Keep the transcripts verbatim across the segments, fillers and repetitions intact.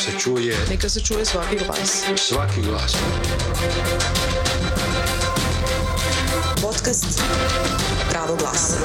se čuje. Neka se čuje svaki glas. Svaki glas. Podcast Pravo glasa.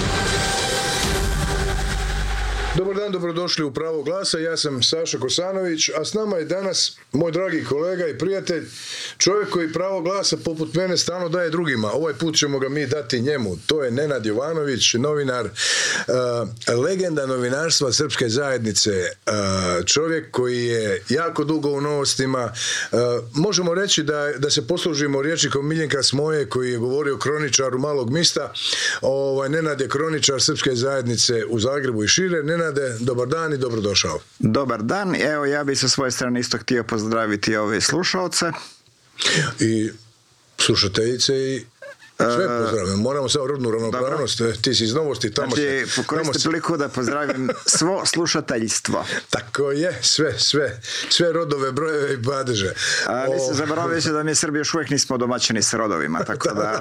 Dobar dan, dobrodošli u Pravo glasa, ja sam Saša Kosanović, a s nama je danas moj dragi kolega i prijatelj, čovjek koji pravo glasa poput mene stalno daje drugima. Ovaj put ćemo ga mi dati njemu. To je Nenad Jovanović, novinar, uh, legenda novinarstva Srpske zajednice, uh, čovjek koji je jako dugo u novostima. Uh, možemo reći da, da se poslužimo rječnikom Miljenka Smoje koji je govorio kroničaru malog mista. Ovaj, Nenad je kroničar Srpske zajednice u Zagrebu i šire. Nenad, dobar dan i dobrodošao. Dobar dan, evo ja bih sa svoje strane isto htio pozdraviti ove slušalce. I slušateljice i sve pozdravljam. Moramo samo rodnu ravnopravnost. Ti si iz Novosti. Tamo znači, se, pokoristim se... priliku da pozdravim svo slušateljstvo. Tako je, sve, sve, sve rodove, brojeve i padeže. A nisam zaboravio se da mi Srbi još uvijek nismo domaćeni sa rodovima, tako da...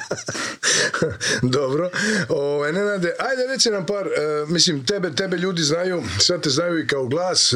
Dobro. O, Nenade, ajde reci nam par, uh, mislim, tebe, tebe ljudi znaju, sad te znaju i kao glas, uh,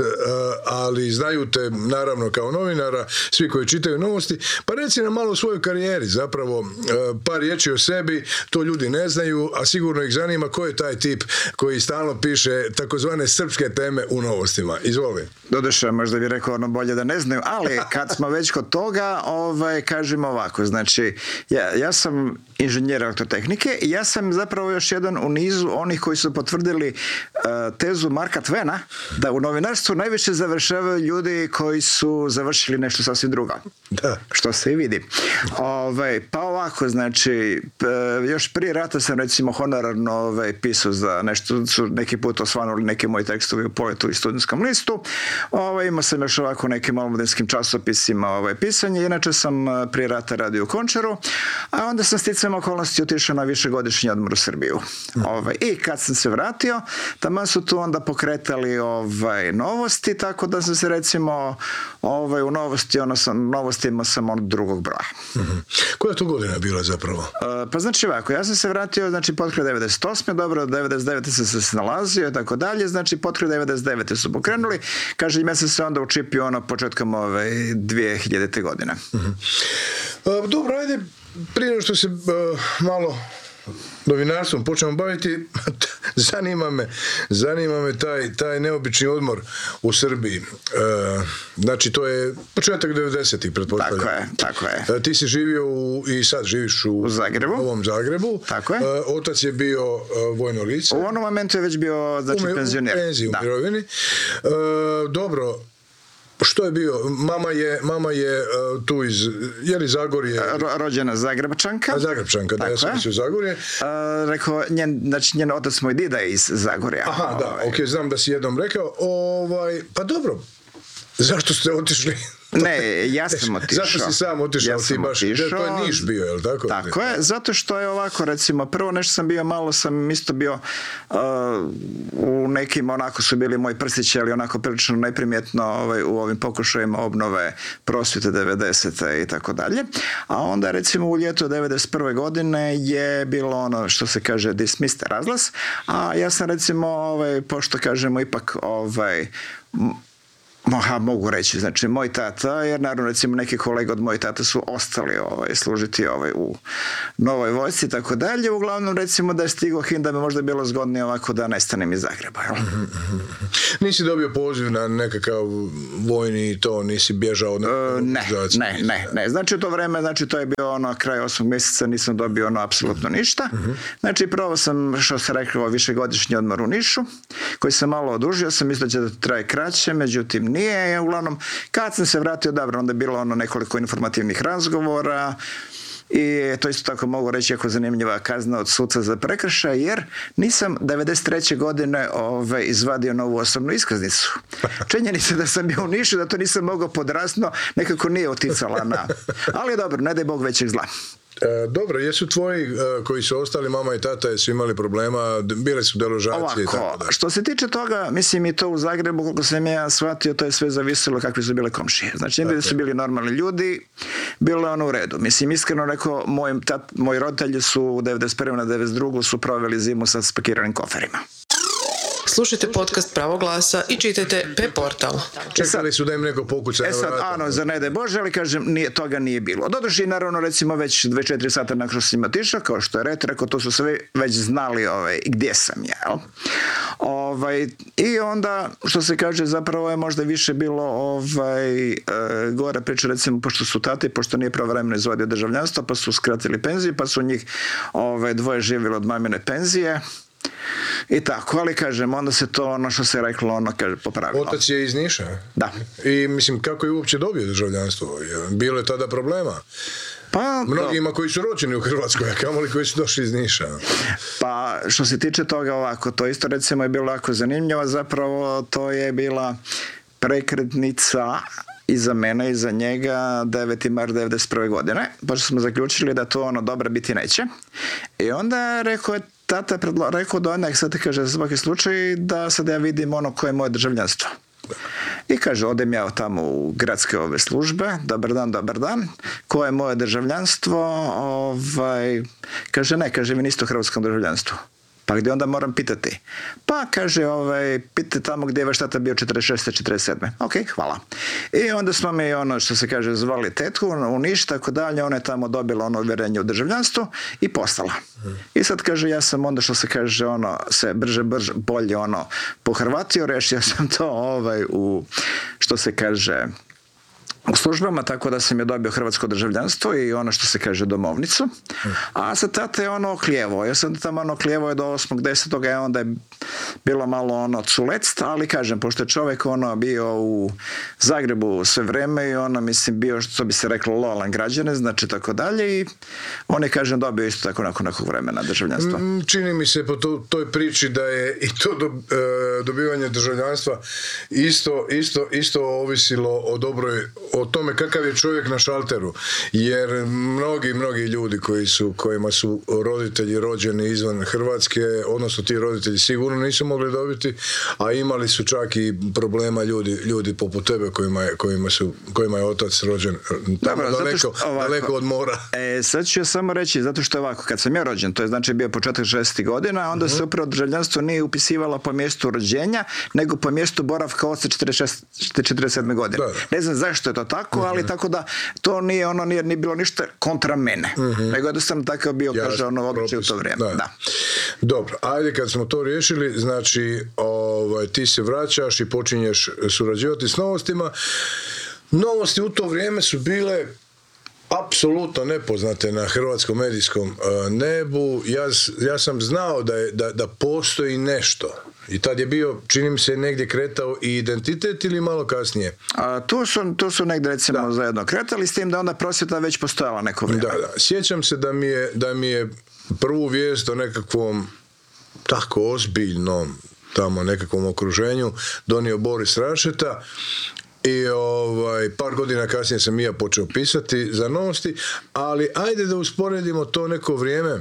ali znaju te naravno kao novinara, svi koji čitaju novosti, pa reci nam malo o svojoj karijeri, zapravo, uh, par riječi o sebi, to ljudi ne znaju, a sigurno ih zanima ko je taj tip koji stalno piše takozvane srpske teme u novostima. Izvoli. Doduše, možda bih rekao ono bolje da ne znaju, ali kad smo već kod toga, ovaj, kažem ovako, znači, ja, ja sam inženjer elektrotehnike i ja sam zapravo još jedan u nizu onih koji su potvrdili uh, tezu Marka Twena da u novinarstvu najviše završavaju ljudi koji su završili nešto sasvim drugo. Da. Što se i vidi. Ovaj, pa ovako, znači, još prije rata sam recimo honorarno ovaj, pisao za nešto, su neki put osvanuli neki moji tekstovi u Poetu i Studentskom listu. Ovaj, imao sam još ovako nekim omladinskim časopisima ovaj, pisanje. Inače sam prije rata radio u Končaru, a onda sam sticajem okolnosti otišao na višegodišnji odmor u Srbiju. Mm. Ovaj, I kad sam se vratio, tamo su tu onda pokretali ovaj, novosti, tako da sam se recimo ovaj, u novosti, ono sam, novostima sam od drugog broja. Mm-hmm. Koja je to godina bila zapravo? Uh, pa znači ovako, ja sam se vratio, znači potkraj devedeset osme dobro, devedeset devete sam se snalazio i tako dalje, znači potkraj devedeset devete su pokrenuli, kažem, ja sam se onda učipio ono početkom ove dvije hiljadite godine. Mm-hmm. Uh, dobro, ajde, prije nego što se uh, malo novinarstvom počnemo baviti, zanima me, zanima me taj, taj neobični odmor u Srbiji. Uh, znači, to je početak devedesetih, pretpostavljam. Tako je, tako je. Uh, ti si živio u, i sad živiš u, u Zagrebu. Ovom Zagrebu. Tako je. Uh, otac je bio uh, vojno lice. U onom momentu je već bio, znači, u, penzioner. U penziji, u mirovini. Uh, dobro, što je bio? Mama je, mama je uh, tu iz, je li Zagorje? Ro, rođena Zagrebčanka. A Zagrebčanka, da, ja sam mislio Zagorje. Uh, rekao, njen, znači, njen otac moj dida je iz Zagorja. Aha, da, ovaj. ok, znam da si jednom rekao. Ovaj, pa dobro, zašto ste otišli? Ne, ja sam otišao. Zašto si sam otišao? Ja ti baš, otišao. To je Niš bio, je li tako? Tako je, zato što je ovako, recimo, prvo nešto sam bio, malo sam isto bio uh, u nekim, onako su bili moji prstići, ali onako prilično neprimjetno ovaj, u ovim pokušajima obnove prosvjete devedesete i tako dalje. A onda, recimo, u ljetu devedeset prve godine je bilo ono što se kaže dismissed, razglas, a ja sam, recimo, ovaj, pošto kažemo ipak ovaj, Aha, mogu reći, znači moj tata, jer naravno recimo neki kolega od moj tata su ostali ovaj, služiti ovaj, u Novoj vojsci i tako dalje, uglavnom recimo da je stigao hin da bi možda bilo zgodnije ovako da nestanem iz Zagreba. Nisi dobio poziv na nekakav vojni i to, nisi bježao od uh, ne, ne, ne, ne, znači u to vreme, znači to je bio ono kraj osmog mjeseca, nisam dobio ono apsolutno ništa, znači prvo sam, što se rekao, višegodišnji odmor u Nišu, koji sam malo odužio, sam mislio da će da traje kraće, međutim nije, uglavnom, kad sam se vratio, dobro, onda je bilo ono nekoliko informativnih razgovora i to isto tako mogu reći jako zanimljiva kazna od suca za prekršaj, jer nisam devedeset treće godine ove, izvadio novu osobnu iskaznicu. Činjenica da sam bio u Nišu, da to nisam mogao podrasno, nekako nije oticala na... Ali dobro, ne daj Bog većeg zla. E, dobro, jesu tvoji e, koji su ostali, mama i tata, jesu imali problema, bile su deložacije? Ovako, i tako da. Što se tiče toga, mislim i to u Zagrebu, koliko sam ja shvatio, to je sve zavisilo kakve su bile komšije. Znači, da su bili normalni ljudi, bilo je ono u redu. Mislim, iskreno rekao, moj, tat, moji roditelji su u devedeset prve na devedeset drugu su proveli zimu sa spakiranim koferima. Slušajte podcast Pravo glasa i čitajte P-portal. Čekali su da im neko pokuca na E sad, vrata. ano, za ne daj Bože, ali kažem, nije, toga nije bilo. Doduše i naravno, recimo, već dvadeset četiri sata nakon što sam im otišao, kao što je Ret rekao, to su sve već znali ovaj, gdje sam ja. Jel? Ovaj, I onda, što se kaže, zapravo je možda više bilo ovaj, e, gore priča, recimo, pošto su tati, pošto nije pravovremeno izvadio državljanstvo, pa su skratili penziju, pa su njih ovaj, dvoje živjeli od mamine penzije. I tako, ali kažem, onda se to, ono što se reklo, ono, kaže, popravilo. Otac je iz Niša. Da. I mislim, kako je uopće dobio državljanstvo? Bilo je tada problema. Pa, Mnogima koji su rođeni u Hrvatskoj, a kamoli koji su došli iz Niša. Pa što se tiče toga ovako, to isto recimo je bilo jako zanimljivo, zapravo to je bila prekretnica i za mene i za njega deveti mart devedeset prve godine, pošto smo zaključili da to ono dobro biti neće. I onda rekao je tata, predlo, rekao da onak sad ti kaže za svaki slučaj da sad ja vidim ono koje je moje državljanstvo. I kaže, odem ja tamo u gradske ove službe, dobar dan, dobar dan, koje je moje državljanstvo, ovaj, kaže, ne, kaže, vi niste u hrvatskom državljanstvu. Pa gdje onda moram pitati? Pa kaže, ovaj, pitajte tamo gdje je vaš tata bio četrdeset šeste četrdeset sedme Ok, hvala. I onda smo mi ono što se kaže zvali tetku u Niš, tako dalje, ona je tamo dobila ono uvjerenje u državljanstvu i postala. Hmm. I sad kaže, ja sam onda što se kaže ono se brže, brže, bolje ono pohrvatio, rešio sam to ovaj u što se kaže u službama, tako da sam je dobio hrvatsko državljanstvo i ono što se kaže domovnicu. A sad tata je ono oklijevo. Ja sam tamo ono oklijevo je do osmog desetog a onda je bilo malo ono culect, ali kažem, pošto je čovjek ono bio u Zagrebu sve vreme i ono, mislim, bio, što bi se reklo, lojalan građane, znači tako dalje i on je, kažem, dobio isto tako nakon nekog vremena državljanstva. Čini mi se po to, toj priči da je i to do, e, dobivanje državljanstva isto, isto, isto ovisilo o dobroj o tome kakav je čovjek na šalteru, jer mnogi, mnogi ljudi koji su, kojima su roditelji rođeni izvan Hrvatske, odnosno ti roditelji sigurno nisu mogli dobiti, a imali su čak i problema ljudi, ljudi poput tebe kojima je, kojima su, kojima je otac rođen tamo Dobro, daleko, što, ovako, daleko od mora. E, sad ću ja samo reći, zato što je ovako, kad sam ja rođen, to je znači bio početak šezdesetih godina, onda uh-huh. se upravo državljanstvo nije upisivalo po mjestu rođenja, nego po mjestu boravka oca četrdeset šeste četrdeset sedme godine. Da, da. Ne znam zašto je to tako, ali uh-huh. tako da to nije ono nije, nije bilo ništa kontra mene. Uh-huh. Nego da sam takav bio, ja, kaže ono običaj u to vrijeme. Da. Da. Dobro, ajde kad smo to riješili, znači ovaj, ti se vraćaš i počinješ surađivati s Novostima. Novosti u to vrijeme su bile apsolutno nepoznate na hrvatskom medijskom uh, nebu. Ja, ja sam znao da, je, da, da postoji nešto. I tad je bio, čini mi se, negdje kretao i identitet ili malo kasnije? A, tu, su, tu su negdje recimo da. zajedno kretali, s tim da onda prosvjeta već postojala neko vrijeme. Da, da. Sjećam se da mi je, da mi je prvu vijest o nekakvom tako ozbiljnom tamo nekakvom okruženju donio Boris Rašeta. I ovaj, par godina kasnije sam i ja počeo pisati za Novosti, ali ajde da usporedimo to neko vrijeme,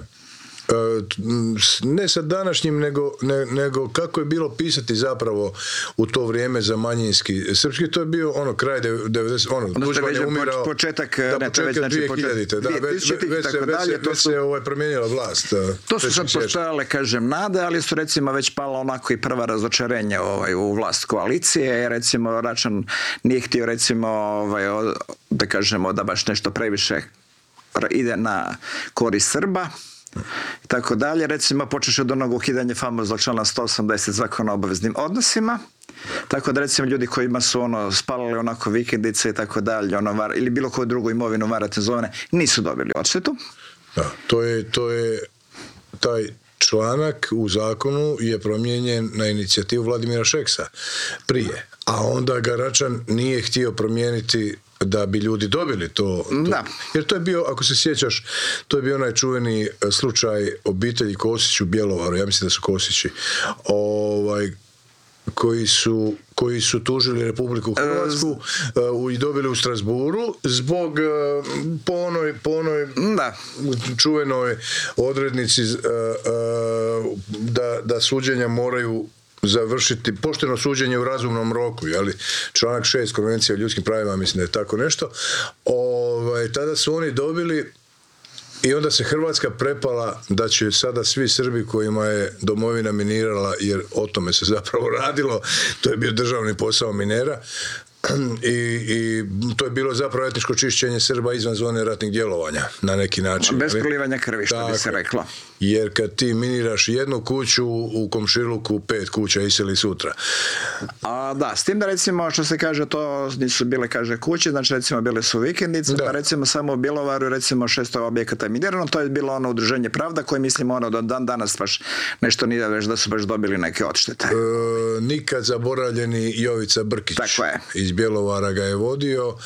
ne sa današnjim, nego, ne, nego kako je bilo pisati zapravo u to vrijeme za manjinski srpski. To je bio ono kraj devedeset ono Tuđman je umirao početak, da, ne, početak znači, dvije hiljadite da, već, već, već se, dalje, već su, se ovaj, promijenila vlast. To su sad postojale, kažem, nade, ali su recimo već pala onako i prva razočarenja ovaj, u vlast koalicije. Recimo Račan nije htio recimo ovaj, da kažemo da baš nešto previše ide na korist Srba i tako dalje. Recimo počeš od onog ukidanja famoznog člana sto osamdeset zakona o obaveznim odnosima. Tako da recimo ljudi kojima su ono spalali onako vikendice i tako dalje, ono var, ili bilo koju drugu imovinu varatne nisu dobili odštetu. Da, to je, to je taj članak u zakonu je promijenjen na inicijativu Vladimira Šeksa prije, a onda ga Račan nije htio promijeniti da bi ljudi dobili to, to. Da. Jer to je bio, ako se sjećaš, to je bio onaj čuveni slučaj obitelji Kosić u Bjelovaru, ja mislim da su Kosići, ovaj, koji su koji su tužili Republiku Hrvatsku uh, i dobili u Strasburu zbog uh, po onoj, po onoj da. čuvenoj odrednici uh, uh, da, da suđenja moraju završiti pošteno suđenje u razumnom roku, jeli? Članak šest Konvencije o ljudskim pravima, mislim da je tako nešto. Ovaj, tada su oni dobili I onda se Hrvatska prepala da će sada svi Srbi kojima je domovina minirala, jer o tome se zapravo radilo, to je bio državni posao minera, I, i to je bilo zapravo etničko čišćenje Srba izvan zone ratnih djelovanja na neki način. Bez prolivanja krvi, što bi se reklo. Jer kad ti miniraš jednu kuću, u komšiluku pet kuća iseli sutra. A, da, s tim da recimo što se kaže to nisu bile kaže kuće, znači recimo bile su vikendice, da. Pa recimo samo u Bjelovaru recimo šesto objekata je minirano, to je bilo ono udruženje Pravda koje mislimo ono da dan danas baš nešto nije već da su baš dobili neke odštete. E, nikad zaboravljeni Jovica Brkić. Tako je. Iz Bjelovara ga je vodio,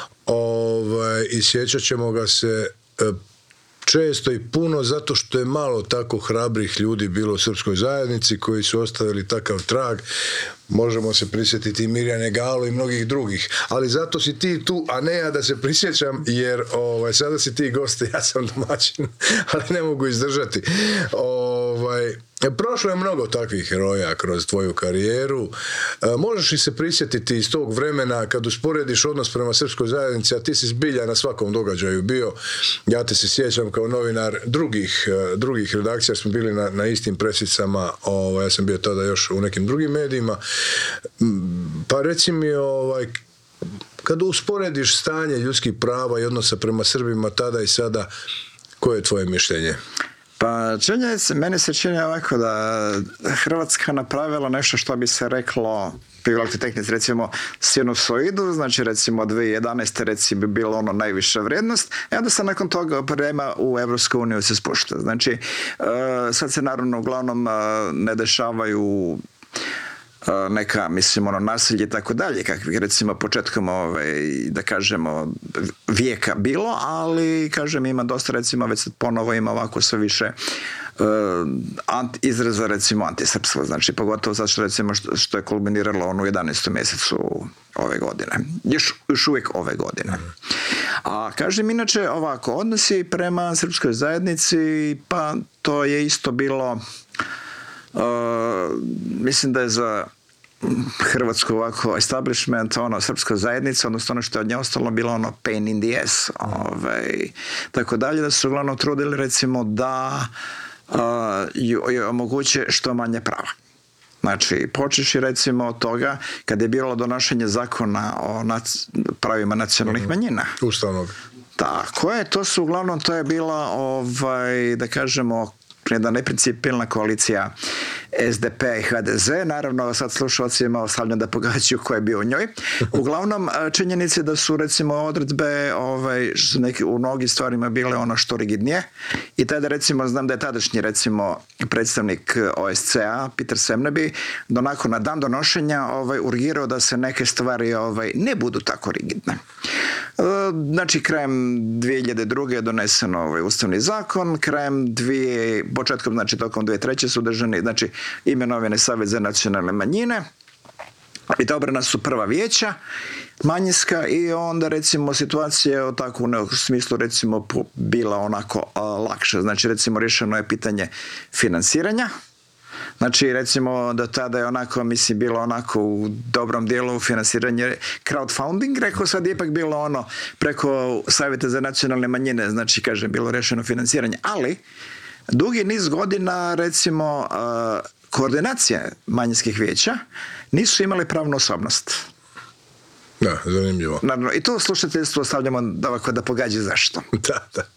ovaj, i sjećat ćemo ga se e, često i puno zato što je malo tako hrabrih ljudi bilo u srpskoj zajednici koji su ostavili takav trag. Možemo se prisjetiti i Mirjane Galo i mnogih drugih, ali zato si ti tu, a ne ja da se prisjećam, jer ovaj, sada si ti gost, ja sam domaćin, ali ne mogu izdržati. Ovaj, prošlo je mnogo takvih heroja kroz tvoju karijeru. E, možeš li se prisjetiti iz tog vremena kad usporediš odnos prema srpskoj zajednici, a ti si zbilja na svakom događaju bio, ja te se sjećam kao novinar drugih, drugih redakcija, smo bili na, na istim presicama, ovaj, ja sam bio tada još u nekim drugim medijima. Pa reci mi, ovaj, kad usporediš stanje ljudskih prava i odnosa prema Srbima tada i sada, koje je tvoje mišljenje? Pa činje se, meni se čini ovako da Hrvatska napravila nešto što bi se reklo privaliti tehnici, recimo sinusoidu, znači recimo dvije tisuće jedanaeste recimo bi bilo ono najviša vrijednost, i onda se nakon toga prema u Evropsku uniju se spušta. Znači, sad se naravno uglavnom ne dešavaju neka, mislim, ono, nasilje i tako dalje, kakvih recimo početkom, ovaj, da kažemo, vijeka bilo, ali, kažem, ima dosta, recimo, već ponovo ima ovako sve više uh, ant, izraza, recimo, antisrpstva, znači, pogotovo zato što, recimo, što, što je kulminiralo ono u jedanaestom mjesecu ove godine. Još, još uvijek ove godine. A, kažem, inače, ovako, odnosi prema srpskoj zajednici, pa to je isto bilo... Uh, mislim da je za Hrvatsku ovako establishment, ono, srpska zajednica, odnosno ono što je od nje ostalo bilo ono pain in the ass, ovaj, tako dalje, da su uglavnom trudili recimo da uh, joj omoguće što manje prava. Znači, počeši recimo od toga kad je bilo donošenje zakona o nac- pravima nacionalnih manjina. Ustavnog. Tako je, to su uglavnom, to je bila, ovaj, da kažemo, jedna neprincipijelna koalicija S D P i H D Z, naravno sad slušalcima ostavljam da pogađaju ko je bio u njoj. Uglavnom, činjenice da su recimo odredbe ovaj, su neki, u mnogim stvarima bile ono što rigidnije, i tada recimo znam da je tadašnji recimo predstavnik O S C A Peter Semneby donako na dan donošenja ovaj, urgirao da se neke stvari ovaj, ne budu tako rigidne. Znači, krajem dvije hiljade druge je donesen ovaj ustavni zakon, krajem dvije, početkom, znači tokom dvije tisuće treće su držani, znači imenovane Savjet za nacionalne manjine, i odabrana su prva vijeća manjinska, i onda recimo situacija je tako u smislu recimo bila onako a, lakša. Znači recimo rješeno je pitanje financiranja. Znači, recimo, do tada je onako, mislim, bilo onako u dobrom dijelu financiranje crowdfunding, rekao, sad je ipak bilo ono preko Savjeta za nacionalne manjine, znači, kaže, bilo rešeno financiranje, ali dugi niz godina, recimo, koordinacije manjinskih vijeća nisu imali pravnu osobnost. Da, zanimljivo. Naravno, i to slušateljstvo ostavljamo da ovako da pogađa zašto. Da, da.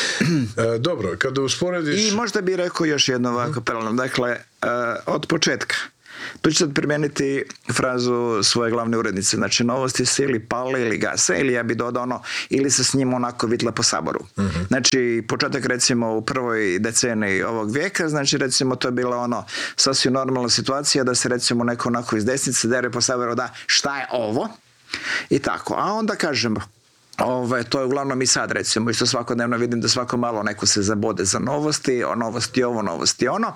E, dobro, kada usporediš... I možda bih rekao još jedno ovako paralelno. Dakle, e, od početka. Tu ću sad primijeniti frazu svoje glavne urednice. Znači, novosti se ili pale ili gase, ili ja bih dodao ono, ili se s njim onako vitla po saboru. Uh-huh. Znači, početak recimo u prvoj deceniji ovog vijeka, znači recimo to je bila ono sasvim normalna situacija da se recimo neko onako iz desnice dere po saboru da šta je ovo? I tako. A onda kažemo, Ove, to je uglavnom i sad recimo, isto svakodnevno vidim da svako malo neko se zabode za novosti, o novosti ovo, novosti ono.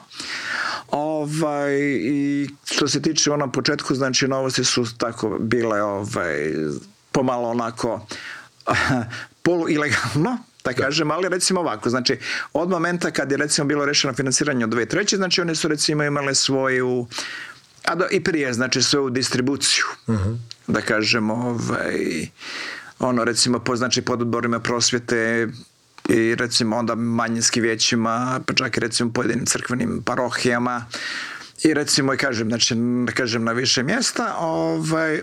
Ovaj, i što se tiče onom početku, znači novosti su tako bile ovaj, pomalo onako polu ilegalno, da kažem, ali recimo ovako, znači od momenta kad je recimo bilo rešeno financiranje od dvije treće, znači one su recimo imale svoju, a do, i prije, znači svoju distribuciju, uh-huh. da kažem, ovaj, ono recimo po, znači pod odborima prosvjete i recimo onda manjinskim vijećima, pa čak i recimo pojedinim crkvenim parohijama i recimo i kažem, znači kažem na više mjesta, ovaj,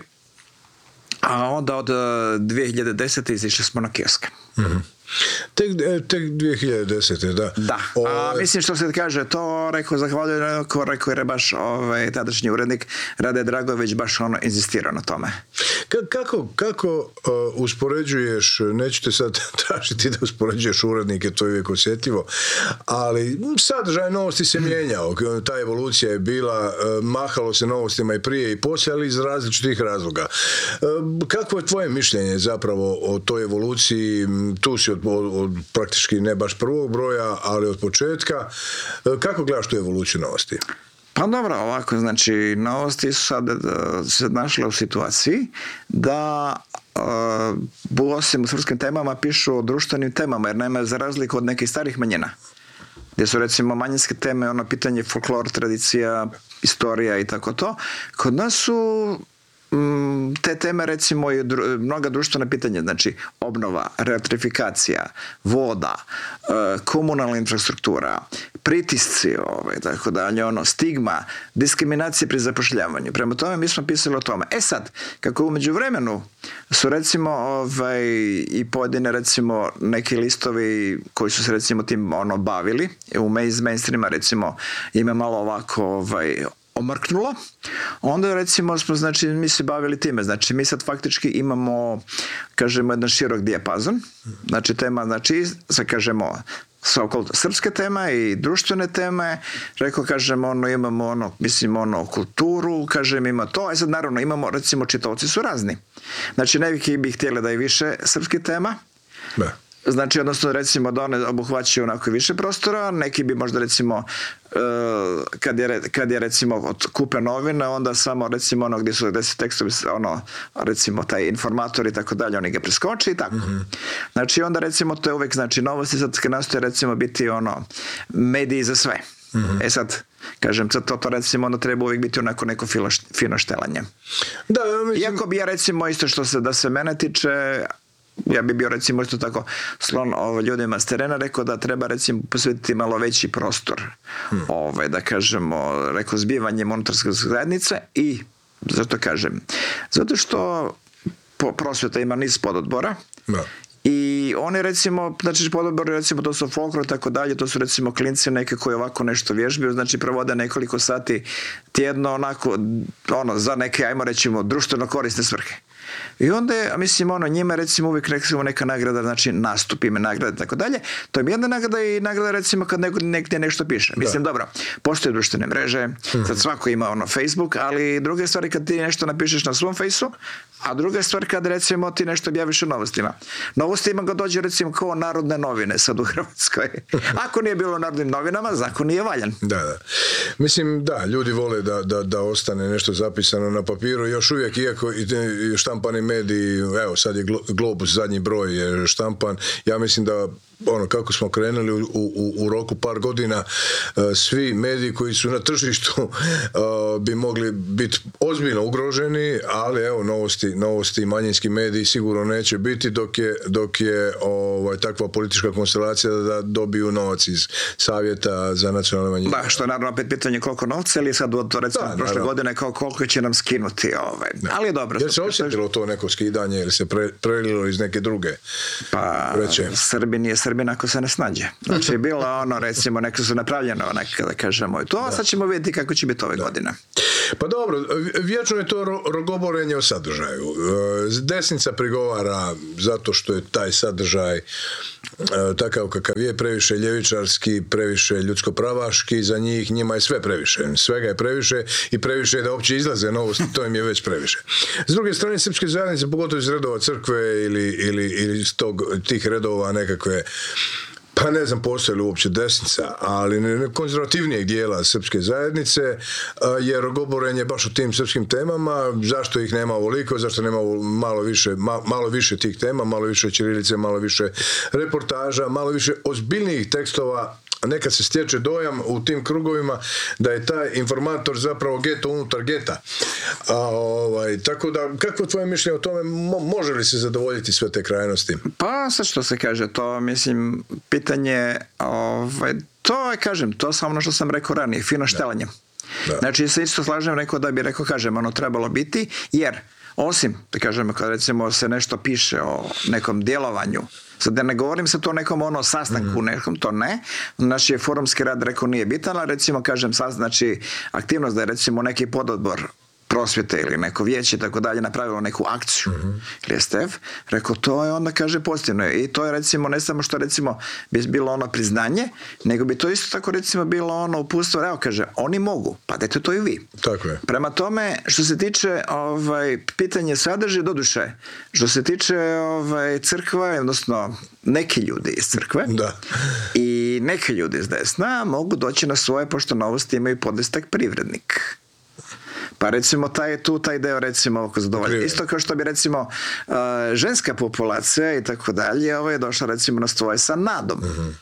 a onda od dvije hiljade desete izišli smo na kioske. Mm-hmm. Tek, tek dvije hiljade desete. Da. Da. O, a, mislim što se kaže, to rekao, zahvaljujem, rekao je baš ovaj, tadašnji urednik Rade Dragović baš ono inzistirao na tome. Ka- kako kako uh, uspoređuješ, neću te sad tražiti da uspoređuješ urednike, to je uvijek osjetljivo, ali sadržaj novosti se mijenjao, ta evolucija je bila, uh, mahalo se novostima i prije i poslije, ali iz različitih razloga. Uh, kakvo je tvoje mišljenje zapravo o toj evoluciji? Tu si od, od praktički ne baš prvog broja, ali od početka. Kako gledaš tu evoluciju novosti? Pa dobro, ovako, znači, novosti su sad se našle u situaciji da uh, osim u srpskim temama pišu o društvenim temama, jer nema za razliku od nekih starih manjina, gdje su recimo manjinske teme, ono pitanje folklor, tradicija, istorija i tako to. Kod nas su te teme recimo i dru, mnoga društvena pitanja, znači obnova, reelektrifikacija, voda, komunalna infrastruktura, pritisci, ovaj, tako dalje, ono, stigma, diskriminacija pri zapošljavanju. Prema tome mi smo pisali o tome. E sad, kako u međuvremenu su recimo ovaj, i pojedine recimo neki listovi koji su se recimo tim ono bavili, u mainstreama recimo ima malo ovako ovaj, omrknulo, onda recimo smo, znači, mi se bavili time, znači mi sad faktički imamo, kažemo, jedan širok dijapazon, znači tema, znači, sad kažemo, so-called srpske teme i društvene teme, rekao, kažemo, ono, imamo ono, mislim, ono, kulturu, kažem, ima to, a sad naravno imamo, recimo, čitaoci su razni. Znači, neki bi htjeli da je više srpskih tema, da. Znači, odnosno, recimo, da one obuhvaćaju onako više prostora, neki bi možda, recimo, kad je, kad je recimo, od kupe novina, onda samo, recimo, ono, gdje su, gdje su tekstovi, ono, recimo, taj informator i tako dalje, oni ga preskoče i tako. Mm-hmm. Znači, onda, recimo, to je uvijek, znači, novosti sad kad nastoje, recimo, biti, ono, mediji za sve. Mm-hmm. E sad, kažem, to, to recimo, onda treba uvijek biti onako neko filo, fino štelanje. Da, mislim... Iako bi ja, recimo, isto što se, da se mene tiče, ja bi bio recimo isto tako slon ovo, ljudima s terena, rekao da treba recimo posvetiti malo veći prostor hmm. ove, da kažemo, rekao zbivanjem unutarske zajednice i zato kažem, zato što prosvjeta ima niz pododbora no. I oni recimo, znači pododbori recimo to su folklor i tako dalje, to su recimo klinci neke koji ovako nešto vježbaju, znači provode nekoliko sati tjedno onako, ono, za neke, ajmo recimo, društveno korisne svrhe. I onda je, mislim, ono, njima recimo uvijek recimo neka nagrada, znači nastup, ime nagrade i tako dalje. To je jedna nagrada i nagrada recimo kad neko negdje nešto piše. Mislim, da. Dobro, postoje društvene mreže, mm-hmm. sad svako ima ono Facebook, ali druga stvar je kad ti nešto napišeš na svom Fejsu, a druga stvar kad recimo ti nešto objaviš u novostima. Novostima ga dođe recimo kao Narodne novine sad u Hrvatskoj. Ako nije bilo u Narodnim novinama, zakon nije valjan. Da, da. Mislim, da, ljudi vole da, da, da ostane nešto zapisano na papiru, još uvijek, iako i štampani mediji, evo sad je Globus, zadnji broj je štampan, ja mislim da ono, kako smo krenuli u, u, u roku par godina, uh, svi mediji koji su na tržištu uh, bi mogli biti ozbiljno ugroženi, ali evo, novosti, novosti i manjinski mediji sigurno neće biti dok je, dok je ovaj, takva politička konstelacija da dobiju novac iz Savjeta za nacionalne manjine. Da, što je naravno opet pitanje koliko novca, ili sad od recimo da, prošle godine kao koliko će nam skinuti. Ovaj. Ali je dobro. Jer se osjetilo to neko skidanje ili se pre, prelilo iz neke druge? Pa, reče. Srbi nije Srbina ako se ne snađe. Znači, bilo ono, recimo, neke su napravljeno, neka da kažemo i to, a sad ćemo vidjeti kako će biti ove da. godine. Pa dobro, vječno je to rogoborenje o sadržaju. Desnica prigovara zato što je taj sadržaj takav kakav je, previše ljevičarski, previše ljudsko-pravaški, za njih, njima je sve previše. Svega je previše i previše je da uopće izlaze novosti, to im je već previše. S druge strane, srpske zajednice, pogotovo iz redova crkve ili, ili, ili iz tog, tih redova nekakve, pa ne znam postoje li uopće desnica, ali konzervativnijeg dijela srpske zajednice je rogoborenje baš o tim srpskim temama. Zašto ih nema ovoliko, zašto nema malo više, malo više tih tema, malo više ćirilice, malo više reportaža, malo više ozbiljnijih tekstova nekad se stječe dojam u tim krugovima da je taj informator zapravo geto unutar geta. A, ovaj, tako da, kako je tvoje mišljenje o tome, mo- može li se zadovoljiti sve te krajnosti? Pa sad što se kaže, to mislim, pitanje, ovaj, to je, kažem, to samo ono što sam rekao ranije, fino štelanje. Da. Znači, se isto slažem, rekao da bi rekao, kažem, ono trebalo biti, jer osim, da kažem, kad recimo se nešto piše o nekom djelovanju, sad da ne govorim se to o nekom ono sastanku, mm. nekom to ne, naš je forumski rad rekao nije bitan, ali recimo kažem sad, znači aktivnost da je recimo neki pododbor prosvjete ili neko vijeće i tako dalje napravilo neku akciju mm-hmm. ili S T F, rekao to je onda kaže pozitivno i to je recimo ne samo što recimo bi bilo ono priznanje, nego bi to isto tako recimo bilo ono uputstvo, evo kaže oni mogu, pa dajte to i vi. Tako je. Prema tome što se tiče ovaj, pitanje sadrže doduše, što se tiče ovaj, crkva, odnosno neki ljudi iz crkve da. I neki ljudi iz desna mogu doći na svoje pošto Novosti imaju podlistak privrednik. Pa recimo taj tu taj deo recimo oko zadovolja. Isto kao što bi recimo uh, ženska populacija i tako dalje, ovo je došla recimo na svoje sa nadom. Mm-hmm.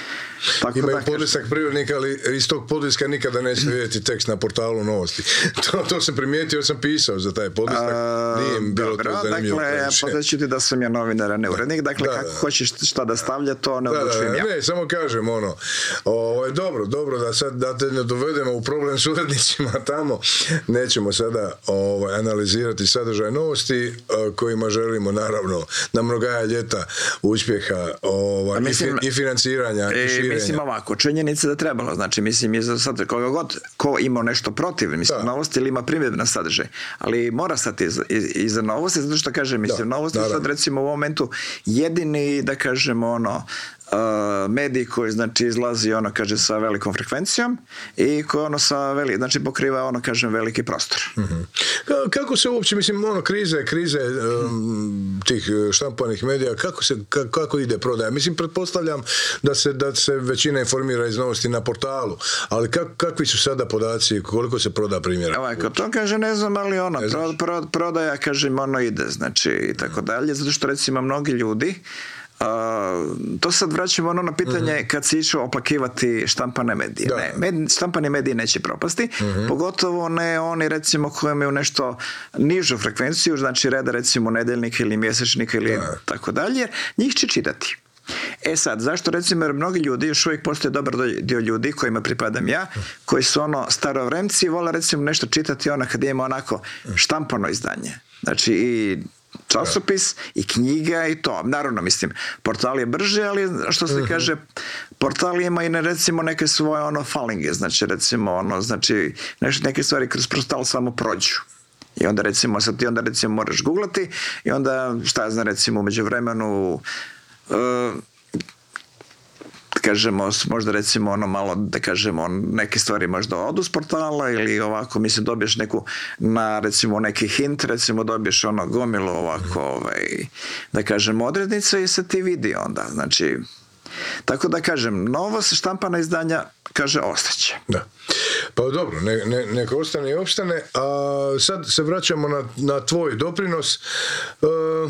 Tako imaju da, podlisak privrednika, ali iz tog podliska nikada neće vidjeti tekst na portalu Novosti. to, to sam primijetio, sam pisao za taj podlisak. Nije im bilo dobro, to zanimljivo. Dakle, poznaću ti da sam ja novinar, a ne urednik. Dakle, da, kako da. Hoćeš šta da stavlja, to ne odlučujem ja. Ne, samo kažem ono, o, dobro, dobro da sad da te ne dovedemo u problem s urednicima tamo. Nećemo sada o, analizirati sadržaj Novosti o, kojima želimo naravno na mnogaja ljeta uspjeha o, mislim, i, i financiranja e, i širenja. Mislim ovako, činjenica da trebalo, znači mislim za sad koga god ko ima nešto protiv, mislim da. Novosti ili ima primjedbe na sadržaj, ali mora stati iza, iza Novosti, zato što kažem, mislim da, Novosti naravno. Sad recimo u ovom momentu jedini, da kažemo ono, Uh, medij koji znači izlazi ono kaže sa velikom frekvencijom i koji ono sa veli, znači pokriva ono kažem veliki prostor. Mm-hmm. Kako se uopće mislim ono krize krize um, tih štampanih medija kako se kako, kako ide prodaja? Mislim pretpostavljam da se da se većina informira iz Novosti na portalu, ali kak, kakvi su sada podaci koliko se proda primjera? Ovako, to kaže ne znam ali ono pro, pro, prodaja kažem ono ide znači i tako dalje zato što recimo mnogi ljudi Uh, to sad vraćamo ono na pitanje uh-huh. kad si išao oplakivati štampane medije. Ne, med, štampane medije neće propasti, uh-huh. pogotovo ne oni recimo koji imaju nešto nižu frekvenciju, znači reda recimo nedeljnika ili mjesečnika ili da. Tako dalje, jer njih će čitati. E sad, zašto recimo jer mnogi ljudi, još uvijek postoje dobar dio ljudi kojima pripadam ja, koji su ono starovremci i vole recimo nešto čitati ono kad ima onako štampano izdanje. Znači i časopis i knjiga i to. Naravno, mislim, portal je brže, ali što se uh-huh. kaže, portal ima i ne, recimo neke svoje ono falinge, znači recimo ono, znači neke stvari kroz portal samo prođu. I onda recimo, sad ti onda recimo moraš googlati i onda šta ja znam recimo umeđu vremenu uh, kažemo, možda recimo ono malo, da kažemo, neke stvari možda odu s portala ili ovako, mislim, dobiješ neku, na recimo neki hint, recimo dobiješ ono gomilu ovako, ovaj, da kažem, odrednice i se ti vidi onda, znači, tako da kažem, Novost, štampana izdanja, kaže, ostaće. Da. Pa dobro, ne, ne, neka ostane i opstane, a sad se vraćamo na, na tvoj doprinos. Uh,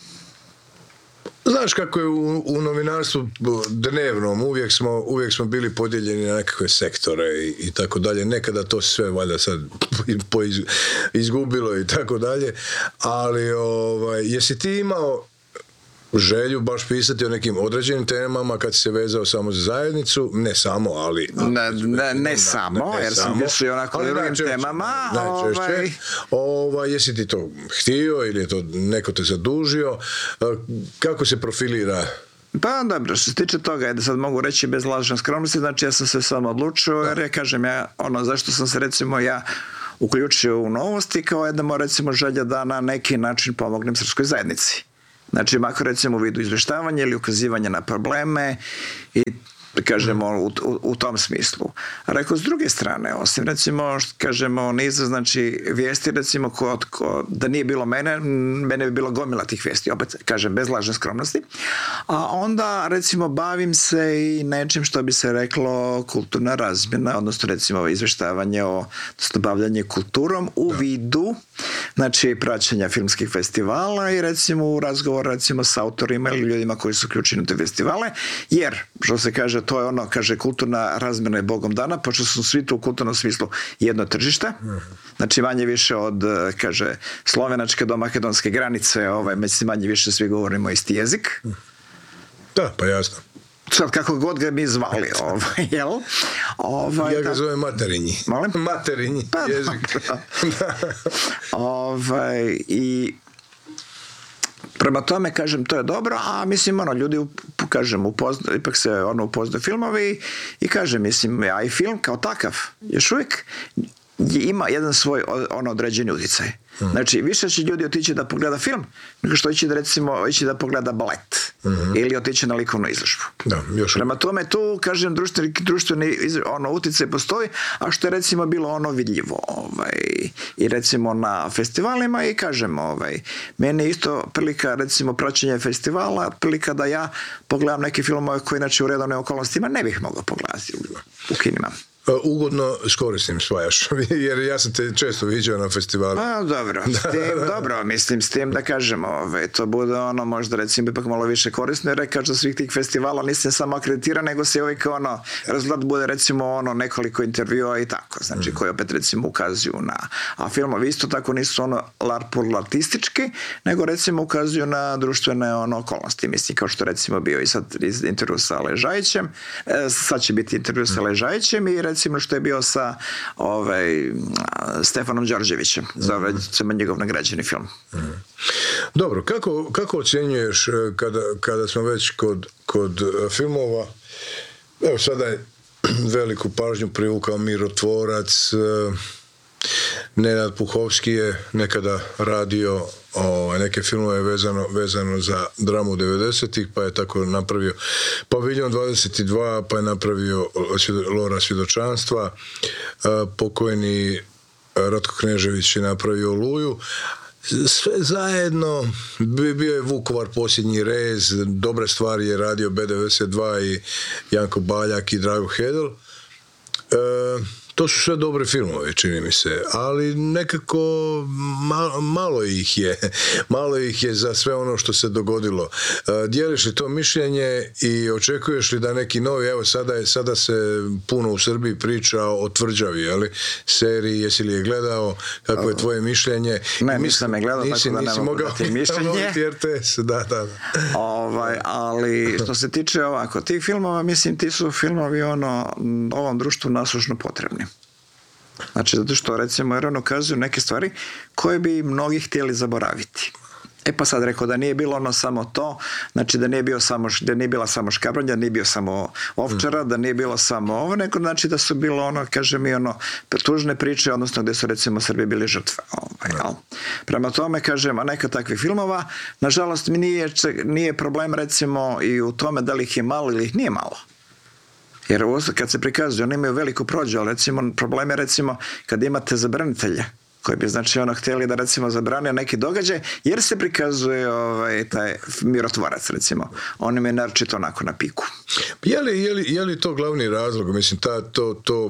Znaš kako je u, u novinarstvu dnevnom, uvijek smo, uvijek smo bili podijeljeni na nekakve sektore i, i tako dalje. Nekada to sve valjda sad po iz, izgubilo i tako dalje. Ali ovaj, jesi ti imao želju baš pisati o nekim određenim temama kad si se vezao samo za zajednicu? Ne samo, ali... Ne, ne, ne samo, ne, ne jer sam bio i onako u drugim temama. Najčešće. Ovaj... Ovaj, jesi ti to htio ili je to neko te zadužio? Kako se profilira? Pa dobro, što se tiče toga, da sad mogu reći bez lažne skromnosti, znači ja sam se samo odlučio, jer ja kažem ja, ono, zašto sam se recimo ja uključio u Novosti, kao jedna recimo želja da na neki način pomognem srpskoj zajednici. Znači, makar recimo u vidu izveštavanja ili ukazivanja na probleme i da kažemo u, u, u tom smislu. A rekao, s druge strane, osim recimo, kažemo, niza, znači, vijesti, recimo, ko, ko, da nije bilo mene, mene bi bilo gomila tih vijesti, opet, kažem, bez lažne skromnosti. A onda, recimo, bavim se i nečim što bi se reklo kulturna razmjena, odnosno, recimo, izveštavanje o, odnosno, bavljanje kulturom u da. vidu, znači, praćenja filmskih festivala i, recimo, u razgovor, recimo, s autorima ili ljudima koji su uključeni u te festivale, jer, što se kaže, to je ono, kaže, kulturna razmjena je Bogom dana, pošto su svi tu u kulturnom smislu jedno tržište, znači manje više od, kaže, slovenačke do makedonske granice, ovaj, mislim, manje više svi govorimo isti jezik. Da, pa jasno. Sad, kako god ga mi zvali, ovaj, jel? Ovaj, ja ga da... zovem materinji. Molim? Materinji pa, jezik. ovaj, i prema tome, kažem, to je dobro, a mislim, ono, ljudi, kažem, upozna, ipak se ono upoznaju filmovi i kažem, mislim, ja i film kao takav, još uvijek ima jedan svoj ono određeni utjecaj. Mm. Znači, više će ljudi otići da pogleda film, nego što ići da, recimo, ići da pogleda balet. Mm-hmm. Ili otići na likovnu izložbu. Da, još prema tome, tu, kažem, društveni, društveni ono, utjecaj postoji, a što je, recimo, bilo ono vidljivo. Ovaj, i, recimo, na festivalima i, kažem, ovaj, meni je isto prilika, recimo, praćenje festivala, prilika da ja pogledam neke filmove koji, inače, u redovnim okolnostima ne bih mogao pogledati u kinima. Ugodno s korisnim spajaš, jer ja sam te često viđao na festivalu. A, dobro, s tim, dobro, mislim, s tim da kažemo, ove, to bude ono, možda recimo ipak malo više korisno, jer kažem za svih tih festivala nisam samo akreditiran, nego se uvijek ono, rezultat bude recimo ono nekoliko intervjua i tako, znači mm. koji opet recimo ukazuju na, a filmovi isto tako nisu ono larpurlartistički, nego recimo ukazuju na društvene ono okolnosti, mislim, kao što recimo bio i sad intervju sa Ležajićem, e, sad će biti intervju sa Ležajićem i recimo što je bio sa ovaj, Stefanom Đorđevićem za ovaj, njegov nagrađeni film. Dobro, kako, kako ocjenjuješ kada, kada smo već kod, kod filmova, evo sada je veliku pažnju privukao Mirotvorac, Nenad Puhovski je nekada radio o, neke filmove vezano, vezano za dramu devedesetih, pa je tako napravio Paviljon dvadeset dva, pa je napravio Lora svjedočanstva, pokojni Ratko Knežević je napravio Oluju. Sve zajedno, bio je Vukovar posljednji rez, dobre stvari je radio B devedeset dva i Janko Baljak i Drago Hedel. E, To su sve dobre filmove, čini mi se, ali nekako malo, malo ih je, malo ih je za sve ono što se dogodilo. Dijeliš li to mišljenje i očekuješ li da neki novi, evo sada, je, sada se puno u Srbiji priča o Tvrđavi, jeli, seriji, jesi li je gledao, kako je tvoje mišljenje? Ne, nisam je gledao, nisi, tako da ne mogu dati mišljenje. R T S, da, da, da. Ovaj, ali što se tiče ovako, tih filmova, mislim, ti su filmovi ono, ovom društvu nasušno potrebni. Znači, zato što, recimo, jer on ukazuju neke stvari koje bi mnogi htjeli zaboraviti. E pa sad rekao da nije bilo ono samo to, znači da nije, bio samo, da nije bila samo Škabrnja, da nije bio samo Ovčara, da nije bilo samo ovo, nego znači da su bilo ono, kaže mi, ono, tužne priče, odnosno gdje su recimo Srbi bili žrtve. Ovaj, jel? Prema tome, kažem, a neka takvih filmova, nažalost mi nije, nije problem recimo i u tome da li ih je malo ili ih nije malo. Jer kad se prikazuju, oni imaju veliku prođu, ali recimo, problem je recimo kad imate zabranitelje, koji bi znači ono htjeli da recimo zabrane neki događaj, jer se prikazuje ovaj, taj Mirotvorac recimo. On im je naročito onako na piku. Je li, je li, je li to glavni razlog? Mislim, ta, to, to,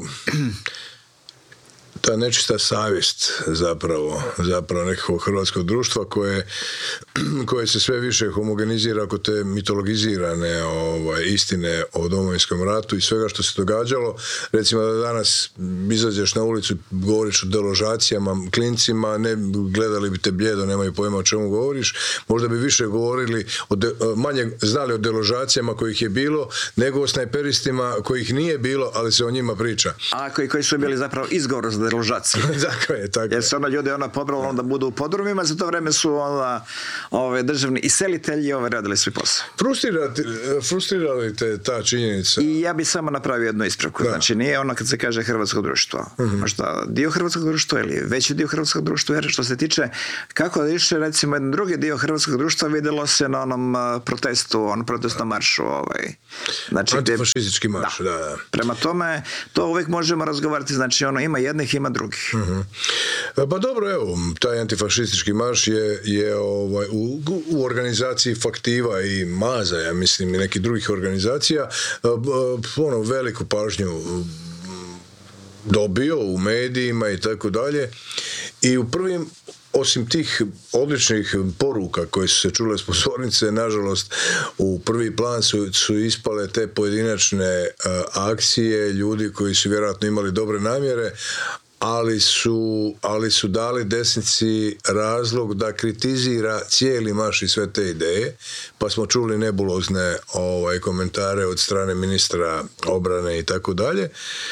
ta nečista savjest zapravo, zapravo nekakvog hrvatskog društva koje, koje se sve više homogenizira kod te mitologizirane ovaj, istine o Domovinskom ratu i svega što se događalo. Recimo da danas izađeš na ulicu i govoriš o deložacijama, klincima, ne gledali bi te bljedo, nemaju pojma o čemu govoriš, možda bi više govorili, o de, manje znali o deložacijama kojih je bilo, nego o snajperistima kojih nije bilo, ali se o njima priča. A koji, koji su bili zapravo izgovor za deložaciju. Tako je, tako je. Jer se ona ljudi ona pobralo onda budu u podrumima, za to vreme su onda ove, državni iselitelji ove, radili svoj posao. Frustrira li te ta činjenica? I ja bi samo napravio jednu ispravku. Da. Znači nije ono kad se kaže hrvatsko društvo. Uh-huh. Možda dio hrvatskog društva ili veći dio hrvatskog društva, jer što se tiče kako da išće recimo jedan drugi dio hrvatskog društva vidjelo se na onom uh, protestu, onom protestnom maršu. Ovaj. Znači, antifašistički marš, da. da, da. Prema tome, to uvijek možemo razgovarati, znači ono ima jednih, ima drugih. Uh-huh. Pa dobro, evo, taj antifašistički marš je, je ovaj, u, u organizaciji Faktiva i Maza, ja mislim, i nekih drugih organizacija, ono, veliku pažnju dobio u medijima i tako dalje. I u prvim osim tih odličnih poruka koje su se čule s pozornice, nažalost u prvi plan su, su ispale te pojedinačne uh, akcije ljudi koji su vjerojatno imali dobre namjere, ali su, ali su dali desnici razlog da kritizira cijeli maš i sve te ideje, pa smo čuli nebulozne ovaj, komentare od strane ministra obrane i tako dalje.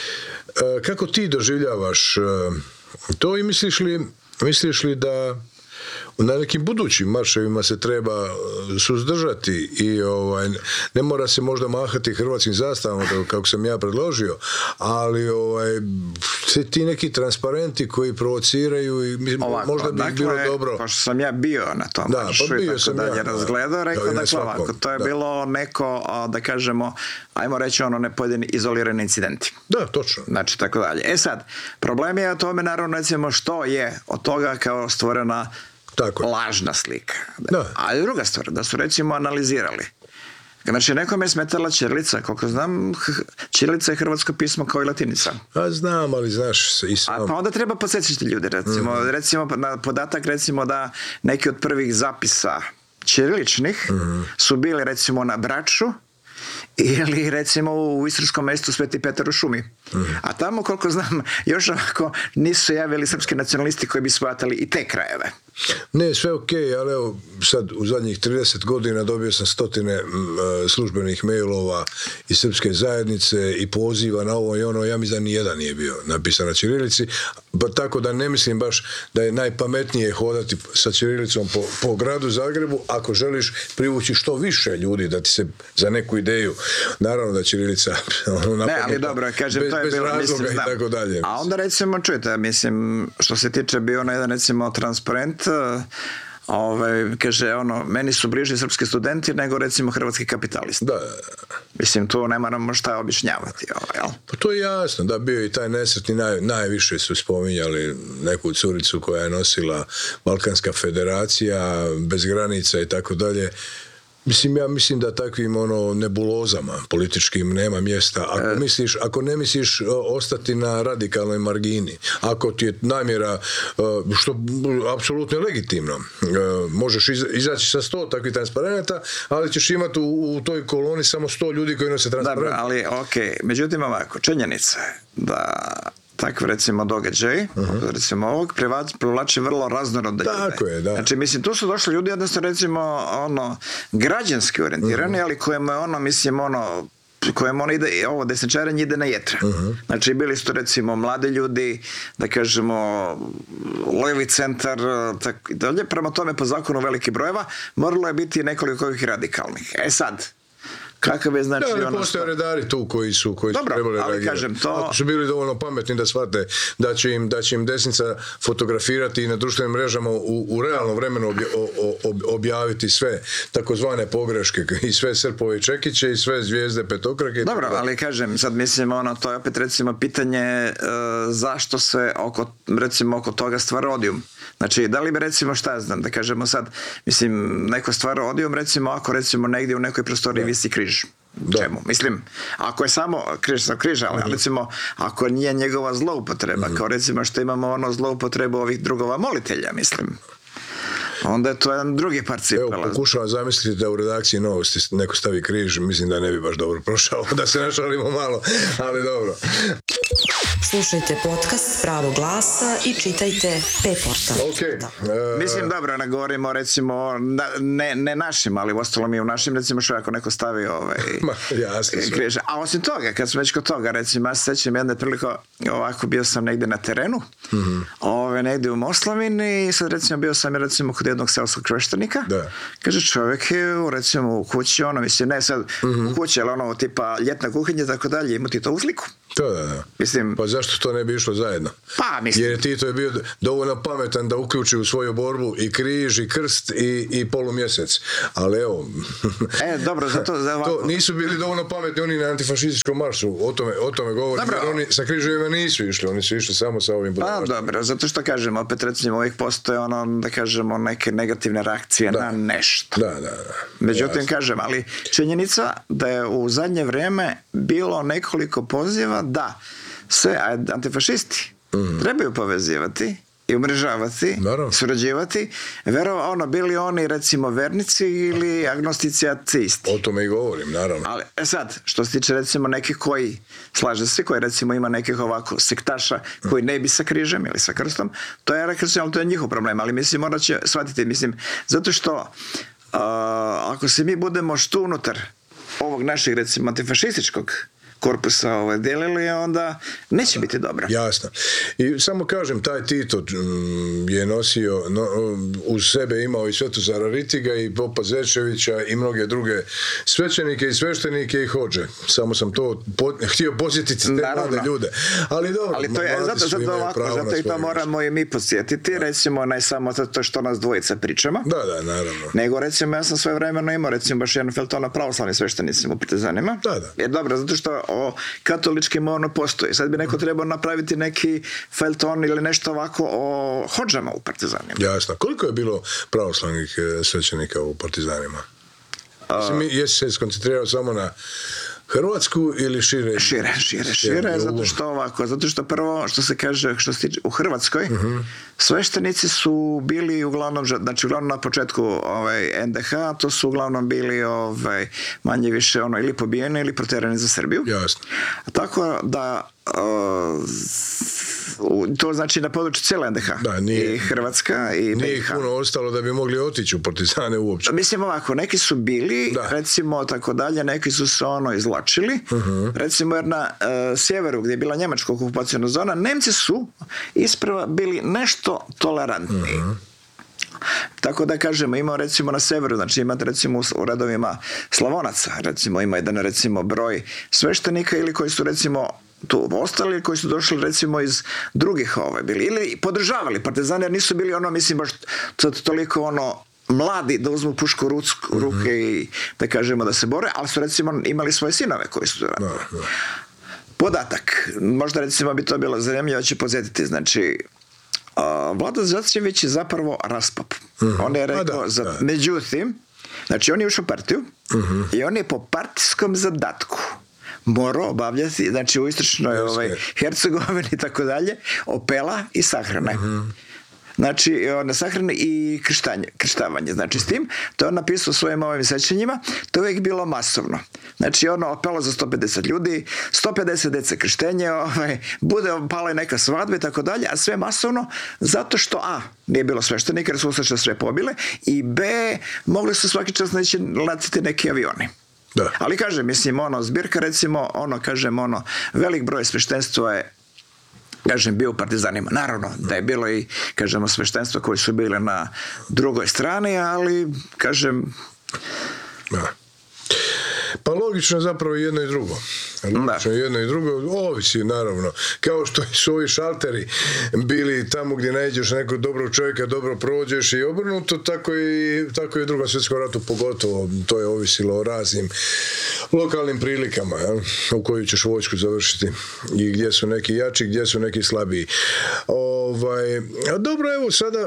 Kako ti doživljavaš to i misliš li, misliš li da na nekim budućim marševima se treba suzdržati i ovaj, ne mora se možda mahati hrvatskim zastavama kako sam ja predložio, ali ovaj, ti neki transparenti koji provociraju i ovako, možda bi dakle, bilo dobro. Pošto sam ja bio na tom da, maršu pa i tako dalje ja, razgledao, rekao da, dakle ovako, to je da. bilo neko, da kažemo, ajmo reći ono ne pojedini izolirani incidenti. Da, točno. Znači, tako dalje. E sad, problem je o tome, naravno, recimo, što je od toga kao stvorena tako lažna slika. Da. A druga stvar, da su recimo analizirali. Znači, nekome je smetala ćirilica, koliko znam, ćirilica je hrvatsko pismo kao i latinica. A znam, ali znaš i sam. A pa onda treba podsjećati ljude, recimo, mm-hmm. recimo na podatak, recimo da neki od prvih zapisa ćiriličnih mm-hmm. su bili recimo na Braču, ili recimo u istarskom mjestu Sveti Petar u šumi. Mm-hmm. A tamo, koliko znam, još ovako nisu javili srpski nacionalisti koji bi shvatali i te krajeve. Ne, sve ok, ali evo sad u zadnjih trideset godina dobio sam stotine m, službenih mailova iz srpske zajednice i poziva na ovo i ono, ja mislim da nijedan nije bio napisan na ćirilici, pa tako da ne mislim baš da je najpametnije hodati sa ćirilicom po, po gradu Zagrebu ako želiš privući što više ljudi da ti se za neku ideju, naravno da ćirilica ono, ne, ali dobro, kažem, bez, to je bez bilo, razloga mislim, i tako dalje. A onda recimo, čujete, mislim, što se tiče bio na jedan recimo transparent, ovaj, kaže ono, meni su bliži srpski studenti nego recimo hrvatski kapitalisti. Da. Mislim, tu ne moramo šta objašnjavati. Ovaj, jel? Pa to je jasno, da bio i taj nesretni, naj, najviše su spominjali neku curicu koja je nosila Balkanska federacija, bez granica i tako dalje. Mislim, ja mislim da takvim ono nebulozama političkim nema mjesta. Ako, e... misliš, ako ne misliš ostati na radikalnoj margini, ako ti je namjera, što apsolutno je legitimno, možeš izaći sa sto takvih transparenata, ali ćeš imati u, u toj koloni samo sto ljudi koji nose transparent. Dobro, ali ok, međutim ovako, činjenica je da takve recimo događaj, uh-huh. recimo ovog privlači vrlo raznorodne ljude. Tako je, da. Znači, mislim, tu su došli ljudi jednostavno recimo ono građanski orijentirani, uh-huh. ali kojima je ono, mislim, ono kojem ono ide, ovo desničarenje ide na jetra. Uh-huh. Znači, bili su to recimo mladi ljudi, da kažemo levi centar, tako i dalje. Prema tome, po zakonu velikih brojeva, moralo je biti nekoliko ovih radikalnih. E sad, kakav je znači da, ono postoje redari tu koji su koji dobro, su trebali ali reagirati. Kažem, to... Ako su bili dovoljno pametni da shvate da će im, da će im desnica fotografirati i na društvenim mrežama u, u realnom vremenu obja, ob, objaviti sve takozvane pogreške i sve Srpove i Čekiće i sve zvijezde petokrake. Dobro, ali kažem, sad mislim ono, to je opet recimo pitanje uh, zašto se oko, recimo oko toga stvara odijum. Znači, da li bi recimo, šta znam, da kažemo sad, mislim, neko stvara odijum, recimo, ako recimo negdje u nekoj prostoriji visi križ. Da. Čemu? Mislim, ako je samo križ sa križa, ali recimo, ako nije njegova zloupotreba, mm-hmm. kao recimo što imamo ono zloupotrebu ovih drugova molitelja, mislim, onda je to jedan drugi par cipela. Evo, pokušavam zamisliti da u redakciji Novosti neko stavi križ, mislim da ne bi baš dobro prošao, da se našalimo malo, ali dobro. Slušajte podcast Pravog glasa i čitajte P-portal. Okay. Uh, Mislim, dobro, ne govorimo recimo, ne, ne našim, ali ostalo mi u našim, recimo što ako neko stavi ovaj, križ. A osim toga, kad smo već kod toga, recimo, ja se sećam jedne priliko, ovako bio sam negdje na terenu, mm-hmm. ove, negdje u Moslavini i sad recimo bio sam recimo kod jednog seoskog kreštenika. Da. Kaže, čovjek je recimo u kući, ono, mislim, ne sad mm-hmm. u kući, ali ono, tipa ljetna kuhinja, tako dalje, imati to u sliku. Da, da, da. Mislim, pa zašto to ne bi išlo zajedno? Pa, mislim. Jer Tito je bio dovoljno pametan da uključi u svoju borbu i križ, i krst, i, i polumjesec. Ali evo... E, dobro, zato... Za ovako... to nisu bili dovoljno pametni oni na antifašističkom maršu. O tome, o tome govorim. Jer oni sa križevima nisu išli. Oni su išli samo sa ovim... Pa, dobro, zato što kažem, opet recimo ovih postoje ono, da kažemo, neke negativne reakcije da. na nešto. Da, da, da. Međutim, jasno. kažem, ali činjenica da je u zadnje vrijeme bilo nekoliko poziva da se antifašisti mm-hmm. trebaju povezivati i i umrežavati, Naravno. surađivati, verovao ono, bili oni recimo vernici ili agnostici ateisti. O tome i govorim, naravno. Ali, e sad, što se tiče recimo nekih koji, slaže se, koji recimo ima nekih ovako sektaša koji ne bi sa križem ili sa krstom, to je, rekao sam, ali to je njihov problem, ali mislim, morat će shvatiti, mislim, zato što uh, ako se mi budemo što unutar ovog našeg, recimo, antifašističkog korpusa ovaj, delili, onda neće biti dobro. Jasno. I samo kažem, taj Tito mm, je nosio no, uz sebe imao i Svetozara Ritiga i Popa Zečevića i mnoge druge svećenike i sveštenike i hodže. Samo sam to po, htio posjetiti te mlade ljude. Ali dobro, ali to je zato, zato ovako, zato i to moramo i mi podsjetiti, da. Recimo ne samo to što nas dvojica pričamo, da, da, naravno. Nego recimo ja sam svoje vremeno imao recimo baš jedan feltona pravoslavnim sveštenicima u Partizanima. Da, da. Jer dobro, zato što o katoličkim ono postoji. Sad bi neko trebao napraviti neki felton ili nešto ovako o hodžama u Partizanima. Jasno. Koliko je bilo pravoslavnih svećenika u Partizanima? Mislim, jesi se skoncentrirao samo na Hrvatsku ili šire? Šire, šire, šire, zato što ovako, zato što prvo, što se kaže, što se tiče u Hrvatskoj, uh-huh. sveštenici su bili uglavnom, znači uglavnom na početku ovaj, en de ha, to su uglavnom bili ovaj, manje više ono, ili pobijeni ili proterani za Srbiju. Jasno. Tako da uh, to znači na području cijele en de ha. Da, nije, i Hrvatska i nije ih puno ostalo da bi mogli otići u Partizane uopće. Mislim ovako, neki su bili, da. recimo tako dalje, neki su se ono izvlačili. Uh-huh. Recimo jer na uh, sjeveru gdje je bila njemačka okupacijona zona, Nemci su isprva bili nešto tolerantniji. Uh-huh. Tako da kažemo, imamo recimo na severu, znači imate recimo u redovima Slavonaca, recimo ima jedan recimo broj sveštenika ili koji su recimo tu ostali, koji su došli recimo iz drugih ovaj, bili, ili podržavali Partizane, jer nisu bili ono, mislim, baš toliko ono mladi da uzmu pušku u ruke mm-hmm. i da kažemo da se bore, ali su recimo imali svoje sinove koji su radili. No, no. Podatak, možda recimo bi to bilo zanimljivo, ću podsjetiti, znači uh, Vlado Zečević je zapravo raspap. Mm-hmm. On je rekao, da, za, da. međutim, znači on je ušao u partiju mm-hmm. i on je po partijskom zadatku morao obavljati, znači u istočnoj ovaj, Hercegovini i tako dalje, opela i sahrane. Mm-hmm. Znači, na sahrane i krštanje, krštavanje. Znači, s tim, to je on napisao u svojim ovim sećanjima, to je uvijek bilo masovno. Znači, ono opelo za sto pedeset ljudi, sto pedeset dece krštenje, ovaj, bude pala i neka svadba i tako dalje, a sve masovno, zato što, a, nije bilo sveštenika, jer su ustaše sve pobile, i b, mogli su svaki čas neće letiti neki avioni. Da. Ali kažem, mislim, ono, zbirka recimo, ono, kažem, ono, velik broj sveštenstva je, kažem, bio u Partizanima. Naravno, da je bilo i, kažemo, sveštenstva koji su bile na drugoj strani, ali, kažem... Da. Pa logično je zapravo jedno i drugo. Logično je jedno i drugo, ovisi naravno. Kao što su ovi šalteri bili tamo gdje nađeš nekog dobrog čovjeka, dobro prođeš i obrnuto, tako i, tako i u Drugom svjetskom ratu pogotovo. To je ovisilo o raznim lokalnim prilikama, ja, u koju ćeš vojsku završiti i gdje su neki jači, gdje su neki slabiji. Ovaj, a dobro, evo sada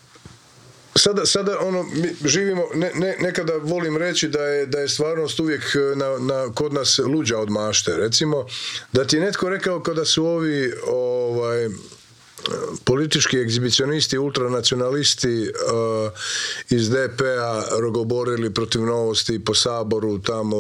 Sada, sada ono, mi živimo, ne, ne, nekada volim reći da je, da je stvarnost uvijek na, na, kod nas luđa od mašte. Recimo, da ti je netko rekao kada su ovi ovaj, politički egzibicionisti, ultranacionalisti uh, iz de pe a rogoborili protiv Novosti po Saboru, tamo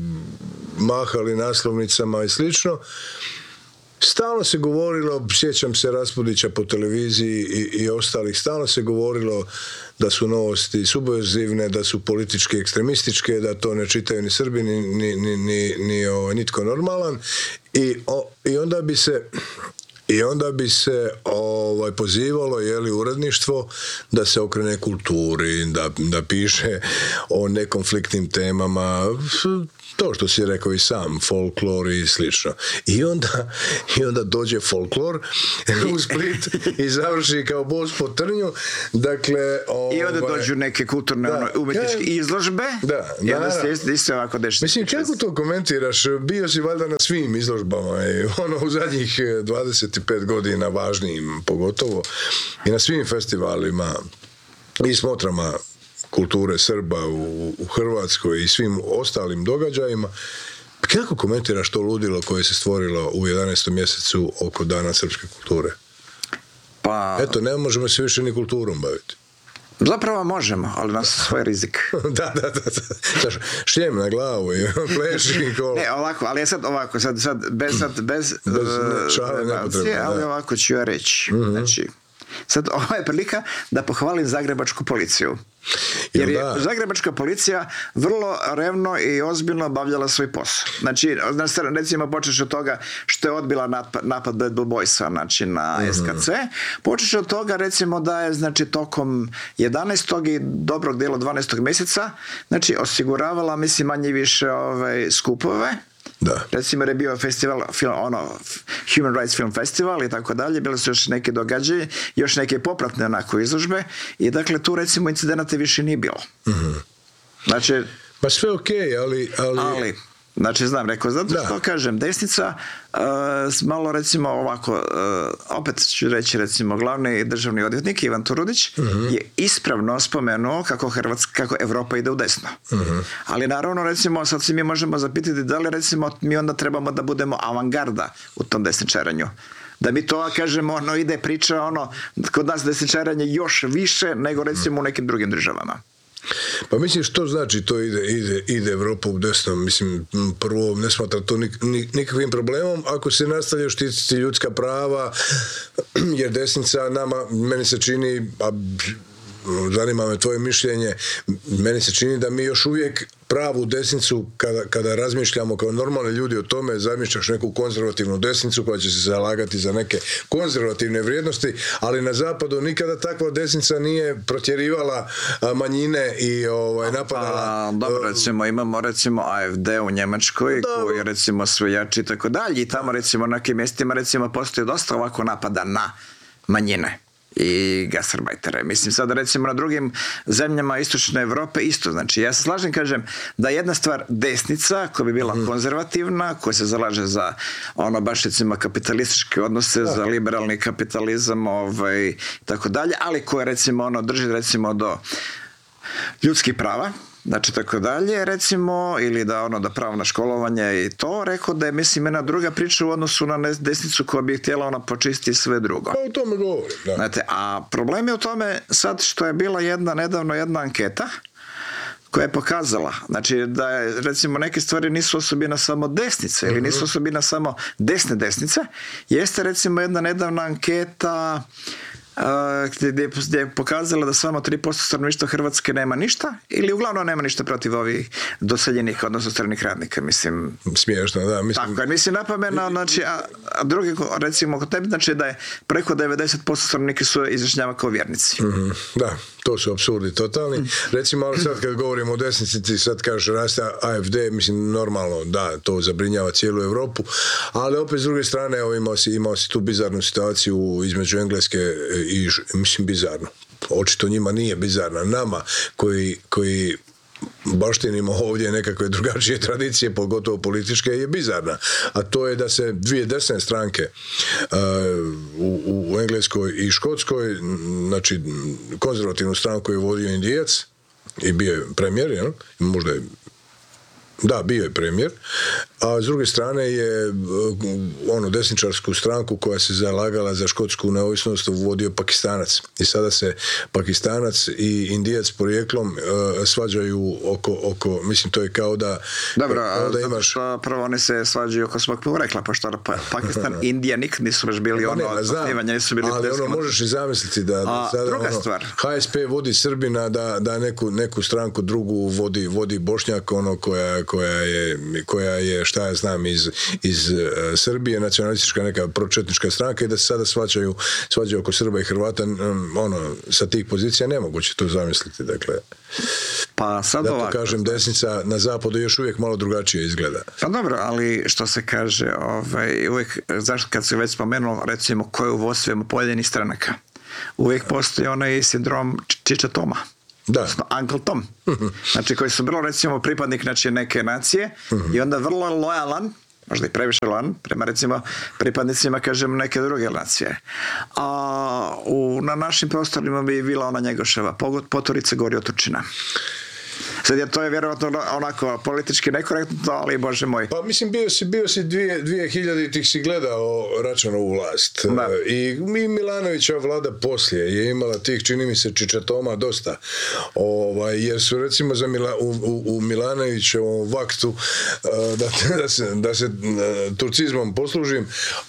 mahali naslovnicama i slično. Stalno se govorilo, sjećam se Raspudića po televiziji i, i ostalih, stalno se govorilo da su Novosti subverzivne, da su politički ekstremističke, da to ne čitaju ni Srbi, ni, ni, ni, ni, ni o, nitko normalan. I, o, i onda bi se... I onda bi se ovaj, pozivalo jeli, uredništvo da se okrene kulturi, da, da piše o nekonfliktnim temama, to što si rekao i sam, folklor i slično. I onda, i onda dođe folklor u Split i završi kao bos po trnju. Dakle, ovaj, i onda dođu neke kulturne da, ono, umetničke izložbe da, i onda se isto ovako dešava. Mislim, kako to komentiraš? Bio si valjda na svim izložbama i ono u zadnjih dvadeset pet godina važnijim pogotovo i na svim festivalima i smotrama kulture Srba u, u Hrvatskoj i svim ostalim događajima. Kako komentiraš to ludilo koje se stvorilo u jedanaestom mjesecu oko Dana srpske kulture? Pa... Eto, ne možemo se više ni kulturom baviti. Zapravo možemo, ali nas svoj rizik. da, da, da. da. Šljem na glavu i pleši i kolo. Ne, ovako, ali je sad ovako, sad, sad bez, sad, bez, bez uh, šale nepotrebno, ali da. ovako ću ja reći. Mm-hmm. Znači, sad ovo je prilika da pohvalim zagrebačku policiju. Jer je zagrebačka policija vrlo revno i ozbiljno obavljala svoj posao. Znači, recimo počeš od toga što je odbila napad, napad Bad Blue Boysa, znači na mm-hmm. S K C, počeš od toga recimo da je znači tokom jedanaestog i dobrog dijela dvanaestog mjeseca znači osiguravala mislim manje više ovaj, skupove. Da. Recimo jer je bio festival, film, ono, Human Rights Film Festival i tako dalje, bile su još neke događaje, još neke popratne onako izložbe i dakle tu recimo incidenata više nije bilo. Mm-hmm. Znači... Pa sve okej, okay, ali, ali... ali... Znači, znam, rekao, zato što da. kažem, desnica, uh, malo recimo ovako, uh, opet ću reći, recimo, glavni državni odvjetnik Ivan Turudić uh-huh. je ispravno spomenuo kako Hrvatska, kako Evropa ide u desno. Uh-huh. Ali naravno, recimo, sad se mi možemo zapitati da li, recimo, mi onda trebamo da budemo avangarda u tom desničarenju. Da mi to, kažemo, ono, ide priča, ono, kod nas desničaranje još više nego, recimo, u nekim drugim državama. Pa mislim što znači to ide, ide, ide Evropa u desno, mislim prvo ne smatra to nik, nik, nikakvim problemom ako se nastavljaju štititi ljudska prava, jer desnica nama, meni se čini, a zanima me tvoje mišljenje, meni se čini da mi još uvijek pravu desnicu, kada, kada razmišljamo kao normalni ljudi o tome, zamišljaš neku konzervativnu desnicu koja će se zalagati za neke konzervativne vrijednosti, ali na zapadu nikada takva desnica nije protjerivala manjine i ovaj, napadala... Pa, dobro, recimo, imamo recimo A F D u Njemačkoj, dobro. Koji je recimo sve jači i tako dalje, i tamo recimo na nekim mjestima recimo postoji dosta ovako napada na manjine i gastarbajtere. Mislim sad recimo na drugim zemljama istočne Evrope isto. Znači ja se slažem, kažem, da jedna stvar desnica koja bi bila mm. konzervativna, koja se zalaže za ono baš recimo kapitalističke odnose, da. Za liberalni kapitalizam ovaj, i tako dalje, ali koja recimo ono drži recimo do ljudskih prava, znači tako dalje, recimo, ili da ono da pravo na školovanje i to, rekao da je, mislim, jedna druga priča u odnosu na desnicu koja bi htjela ona počistiti sve drugo. Pa o tome govorim, da. Znate, a problem je u tome sad što je bila jedna, nedavno jedna anketa koja je pokazala, znači da je, recimo, neke stvari nisu osobina samo desnice, ili nisu osobina samo desne desnice, jeste recimo jedna nedavna anketa Uh, gdje, gdje je pokazala da samo tri posto stanovništva Hrvatske nema ništa ili uglavnom nema ništa protiv ovih doseljenih, odnosno stranih radnika, mislim. Smiješno, da. Mislim... Tako, mislim napomena, znači, a, a drugi, recimo, kod tebi, znači da je preko devedeset posto stanovnika su izjašnjava kao vjernici. Mm-hmm. Da, to su apsurdi totalni. Mm. Recimo, ali sad kad govorimo o desnici, ti sad kažeš raste A F D, mislim, normalno, da, to zabrinjava cijelu Europu, ali opet s druge strane, evo, imao si, imao si tu bizarnu situaciju između Engleske i, mislim, bizarno. Očito njima nije bizarna. Nama koji, koji baštinimo ovdje nekakve drugačije tradicije, pogotovo političke, je bizarna. A to je da se dvije desne stranke uh, u, u Engleskoj i Škotskoj, znači konzervativnu stranku je vodio Indijac i bio je premijer, jel? Možda je Da, bio je premijer, a s druge strane je ono desničarsku stranku koja se zalagala za škotsku neovisnost vodio Pakistanac. I sada se Pakistanac i Indijac porijeklom uh, svađaju oko, oko, mislim, to je kao da... Dobro, kao da imaš... što prvo oni se svađaju oko svog porekla, pošto pa, Pakistan, Indija nikad nisu baš bili ono osnivanje, nisu bili... Ali ono, možeš i zamisliti da, da a, sada druga ono, stvar. H S P vodi Srbina, da, da neku, neku stranku drugu vodi, vodi Bošnjak, ono koja koja je, koja je šta ja znam iz, iz uh, Srbije, nacionalistička neka pročetnička stranka, i da se sada svađaju, svađaju oko Srba i Hrvata, um, ono, sa tih pozicija nemoguće to zamisliti, dakle. Pa sad zato ovako, kažem, desnica na zapadu još uvijek malo drugačije izgleda. Pa dobro, ali što se kaže, ovaj, uvijek, zašto kad se već spomenulo, recimo, ko je u vodstvima pojedinih stranaka, uvijek postoji onaj sindrom Čiča Toma. Da. Uncle Tom. Uh-huh. Znači koji su vrlo recimo pripadnik znači, neke nacije uh-huh. i onda vrlo lojalan, možda i previše lojalan, prema recimo pripadnicima kažem neke druge nacije. A u, na našim prostorima bi bila ona Njegoševa Poturica, Gori od Turčina. Sad je to je vjerovatno onako politički nekorektno, ali bože moj. Pa mislim, bio si, bio si dvije, dvije hiljade tih si gledao Račanovu vlast. Da. I mi Milanovićeva vlada poslije je imala tih, čini mi se, čičatoma dosta. Ovaj, jer su recimo za Mila, u, u, u Milanovićevom vaktu, da, da se, da se turcizmom poslužim,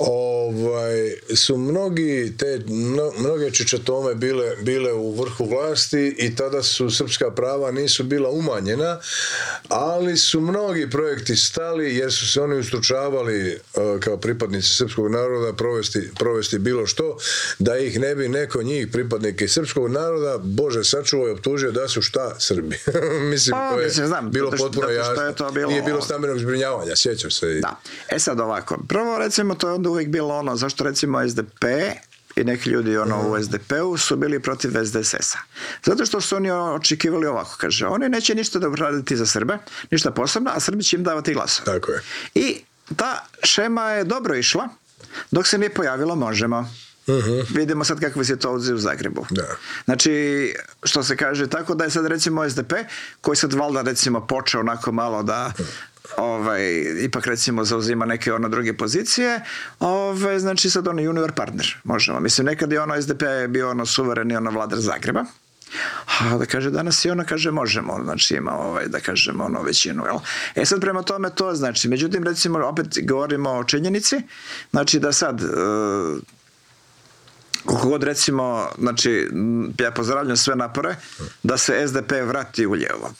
ovaj, su mnogi te, mno, mnoge čičatome bile, bile u vrhu vlasti i tada su srpska prava nisu bila umanjena, ali su mnogi projekti stali jer su se oni ustručavali kao pripadnici srpskog naroda provesti, provesti bilo što, da ih ne bi neko njih, pripadnike srpskog naroda, Bože sačuvaj, optužio da su šta Srbi. Mislim, pa, to je mislim, znam, bilo što, potpuno jasno. Je to bilo... Nije bilo stambenog zbrinjavanja, sjećam se. Da. E sad ovako, prvo recimo to je onda uvijek bilo ono, zašto recimo S D P i neki ljudi ono u S D P-u su bili protiv S D S S-a. Zato što su oni očekivali ovako, kaže, oni neće ništa dobro raditi za Srbe, ništa posebno, a Srbi će im davati glasove. Tako je. I ta šema je dobro išla, dok se nije pojavilo Možemo. Uh-huh. Vidimo sad kakva je situacija u Zagrebu. Da. Znači, što se kaže, tako da je sad recimo S D P, koji sad valjda recimo počeo onako malo da ovaj, ipak recimo zauzima neke ono druge pozicije, ovaj, znači sad ono junior partner, možemo. Mislim, nekad je ono S D P je bio ono suvereni ono vladar Zagreba, a da kaže danas i ono kaže Možemo, znači ima ovaj, da kažemo ono većinu, jel? E sad prema tome to znači, međutim recimo opet govorimo o činjenici, znači da sad uh, koliko god recimo, znači ja pozdravljam sve napore da se S D P vrati u lijevo.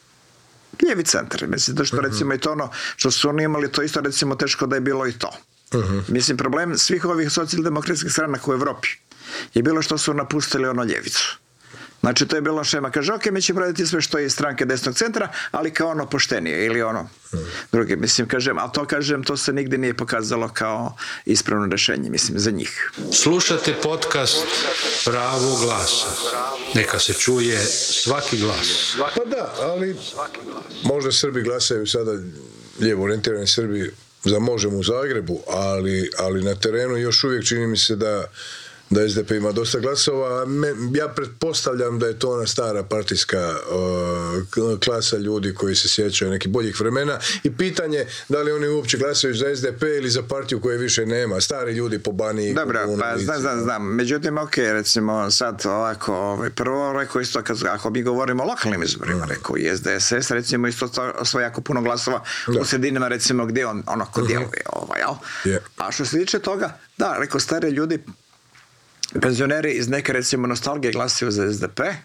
Lijevi centar, mislim, to što uh-huh. recimo i to ono, što su oni imali to isto recimo teško da je bilo i to. Uh-huh. Mislim, problem svih ovih socijaldemokratskih stranaka u Evropi je bilo što su napustili ono ljevicu. Znači, to je bilo šema. Kaže, ok, mi ćemo raditi sve što je iz stranke desnog centra, ali kao ono poštenije ili ono hmm. drugi. Mislim, kažem, a to kažem, to se nigdje nije pokazalo kao ispravno rješenje, mislim, za njih. Slušate podcast Pravo glasa. Neka se čuje svaki glas. Pa da, ali možda Srbi glasaju sada, lijevo orijentirani Srbi, za Možemo u Zagrebu, ali, ali na terenu još uvijek čini mi se da da S D P ima dosta glasova. Ja pretpostavljam da je to ona stara partijska uh, klasa ljudi koji se sjećaju nekih boljih vremena i pitanje da li oni uopće glasaju za S D P ili za partiju koje više nema. Stari ljudi po Baniji. Dobro, pa znam, znam, znam. Međutim, ok, recimo sad ovako, ovaj, prvo rekao isto, kad, ako mi govorimo o lokalnim izborima, rekao i S D S S, recimo isto svoje jako puno glasova da. U sredinama, recimo, gdje on onako uh-huh. djeluje. Ovaj, yeah. A što se tiče toga, da, rekao, stari ljudi penzioneri iz neke recimo nostalgije glasaju za S D P,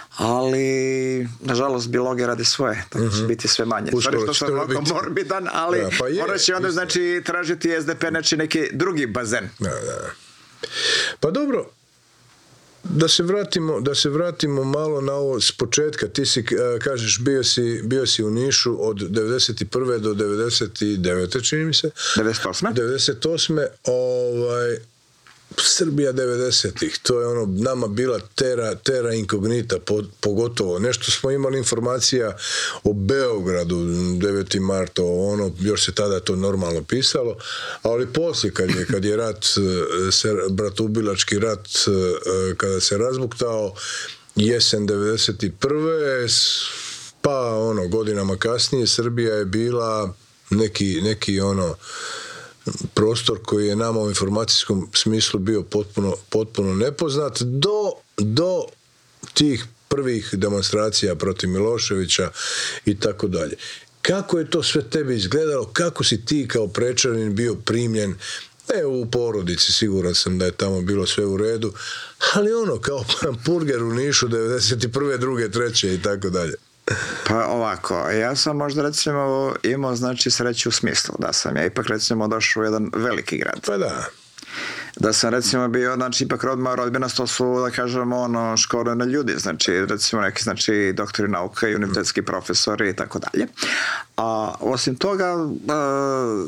ali nažalost biologija radi svoje, tako će mm-hmm. biti sve manje. Stvari što sam mnogo morbidan, ali ja, pa je, ona će onda znači tražiti S D P znači neki drugi bazen. Da, da. Pa dobro, da se vratimo, da se vratimo malo na ovo s početka. Ti si, kažeš, bio si, bio si u Nišu od devedeset prve do devedeset devete čini mi se. devedeset osme devedeset osme ovaj, Srbija devedesetih, to je ono nama bila terra, terra incognita, pogotovo. Nešto smo imali informacija o Beogradu, deveti marta, ono, još se tada to normalno pisalo, ali poslije kad je, kad je rat, bratoubilački rat, kada se razbuktao, jesen devedeset prve pa ono, godinama kasnije, Srbija je bila neki, neki ono, prostor koji je nama u informacijskom smislu bio potpuno, potpuno nepoznat do, do tih prvih demonstracija protiv Miloševića i tako dalje. Kako je to sve tebi izgledalo? Kako si ti kao Prečanin bio primljen? Ne u porodici, siguran sam da je tamo bilo sve u redu, ali ono kao Purger u Nišu devedeset prve, druge, treće i tako dalje. Pa ovako, ja sam možda recimo imao znači sreću u smislu da sam ja ipak recimo došao u jedan veliki grad. Pa da. Da sam recimo bio, znači ipak rodma rodbina, to su da kažemo ono školovani ljudi, znači recimo neki znači doktori nauka i univerzitetski profesori i tako dalje. A osim toga uh,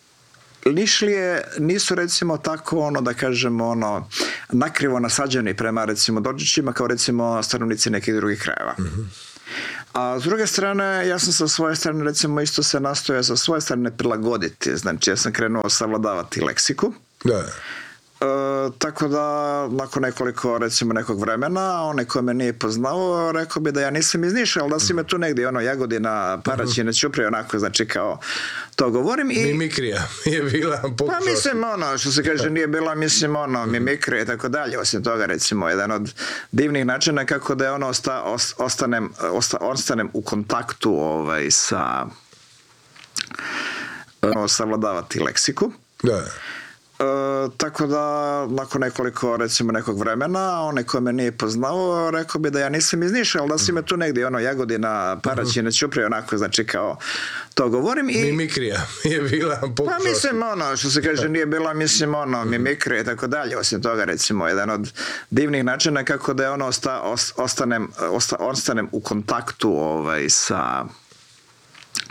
Nišlije nisu recimo tako ono da kažemo ono nakrivo nasađeni prema recimo Dođićima kao recimo stanovnici nekih drugih krajeva. Mm-hmm. A s druge strane, ja sam sa svoje strane recimo isto se nastojao sa svoje strane prilagoditi. Znači, ja sam krenuo savladavati leksiku. Da. E, tako da nakon nekoliko recimo nekog vremena onaj ko me nije poznao rekao bi da ja nisam iz Niša, ali da si me tu negdje ono Jagodina, Paraćin, Ćuprije onako znači kao to govorim i Mimikrija je bila pokušao. pa mislim ono što se kaže nije bila mislim ono mimikrija i tako dalje, osim toga recimo jedan od divnih načina kako da je ono osta, os, ostanem, osta, ostanem u kontaktu ovaj sa ono, savladavati leksiku. Da. E, tako da nakon nekoliko recimo nekog vremena onaj ko me nije poznao rekao bi da ja nisam iz Niša, ali da si me tu negdje ono Jagodina, Paraćin, Ćuprije onako znači kao to govorim i Mimikrija je bila pokušao. pa mislim ono što se kaže nije bila mislim ono mimikrija i tako dalje, osim toga recimo jedan od divnih načina kako da je ono osta, os, ostanem, osta, ostanem u kontaktu ovaj sa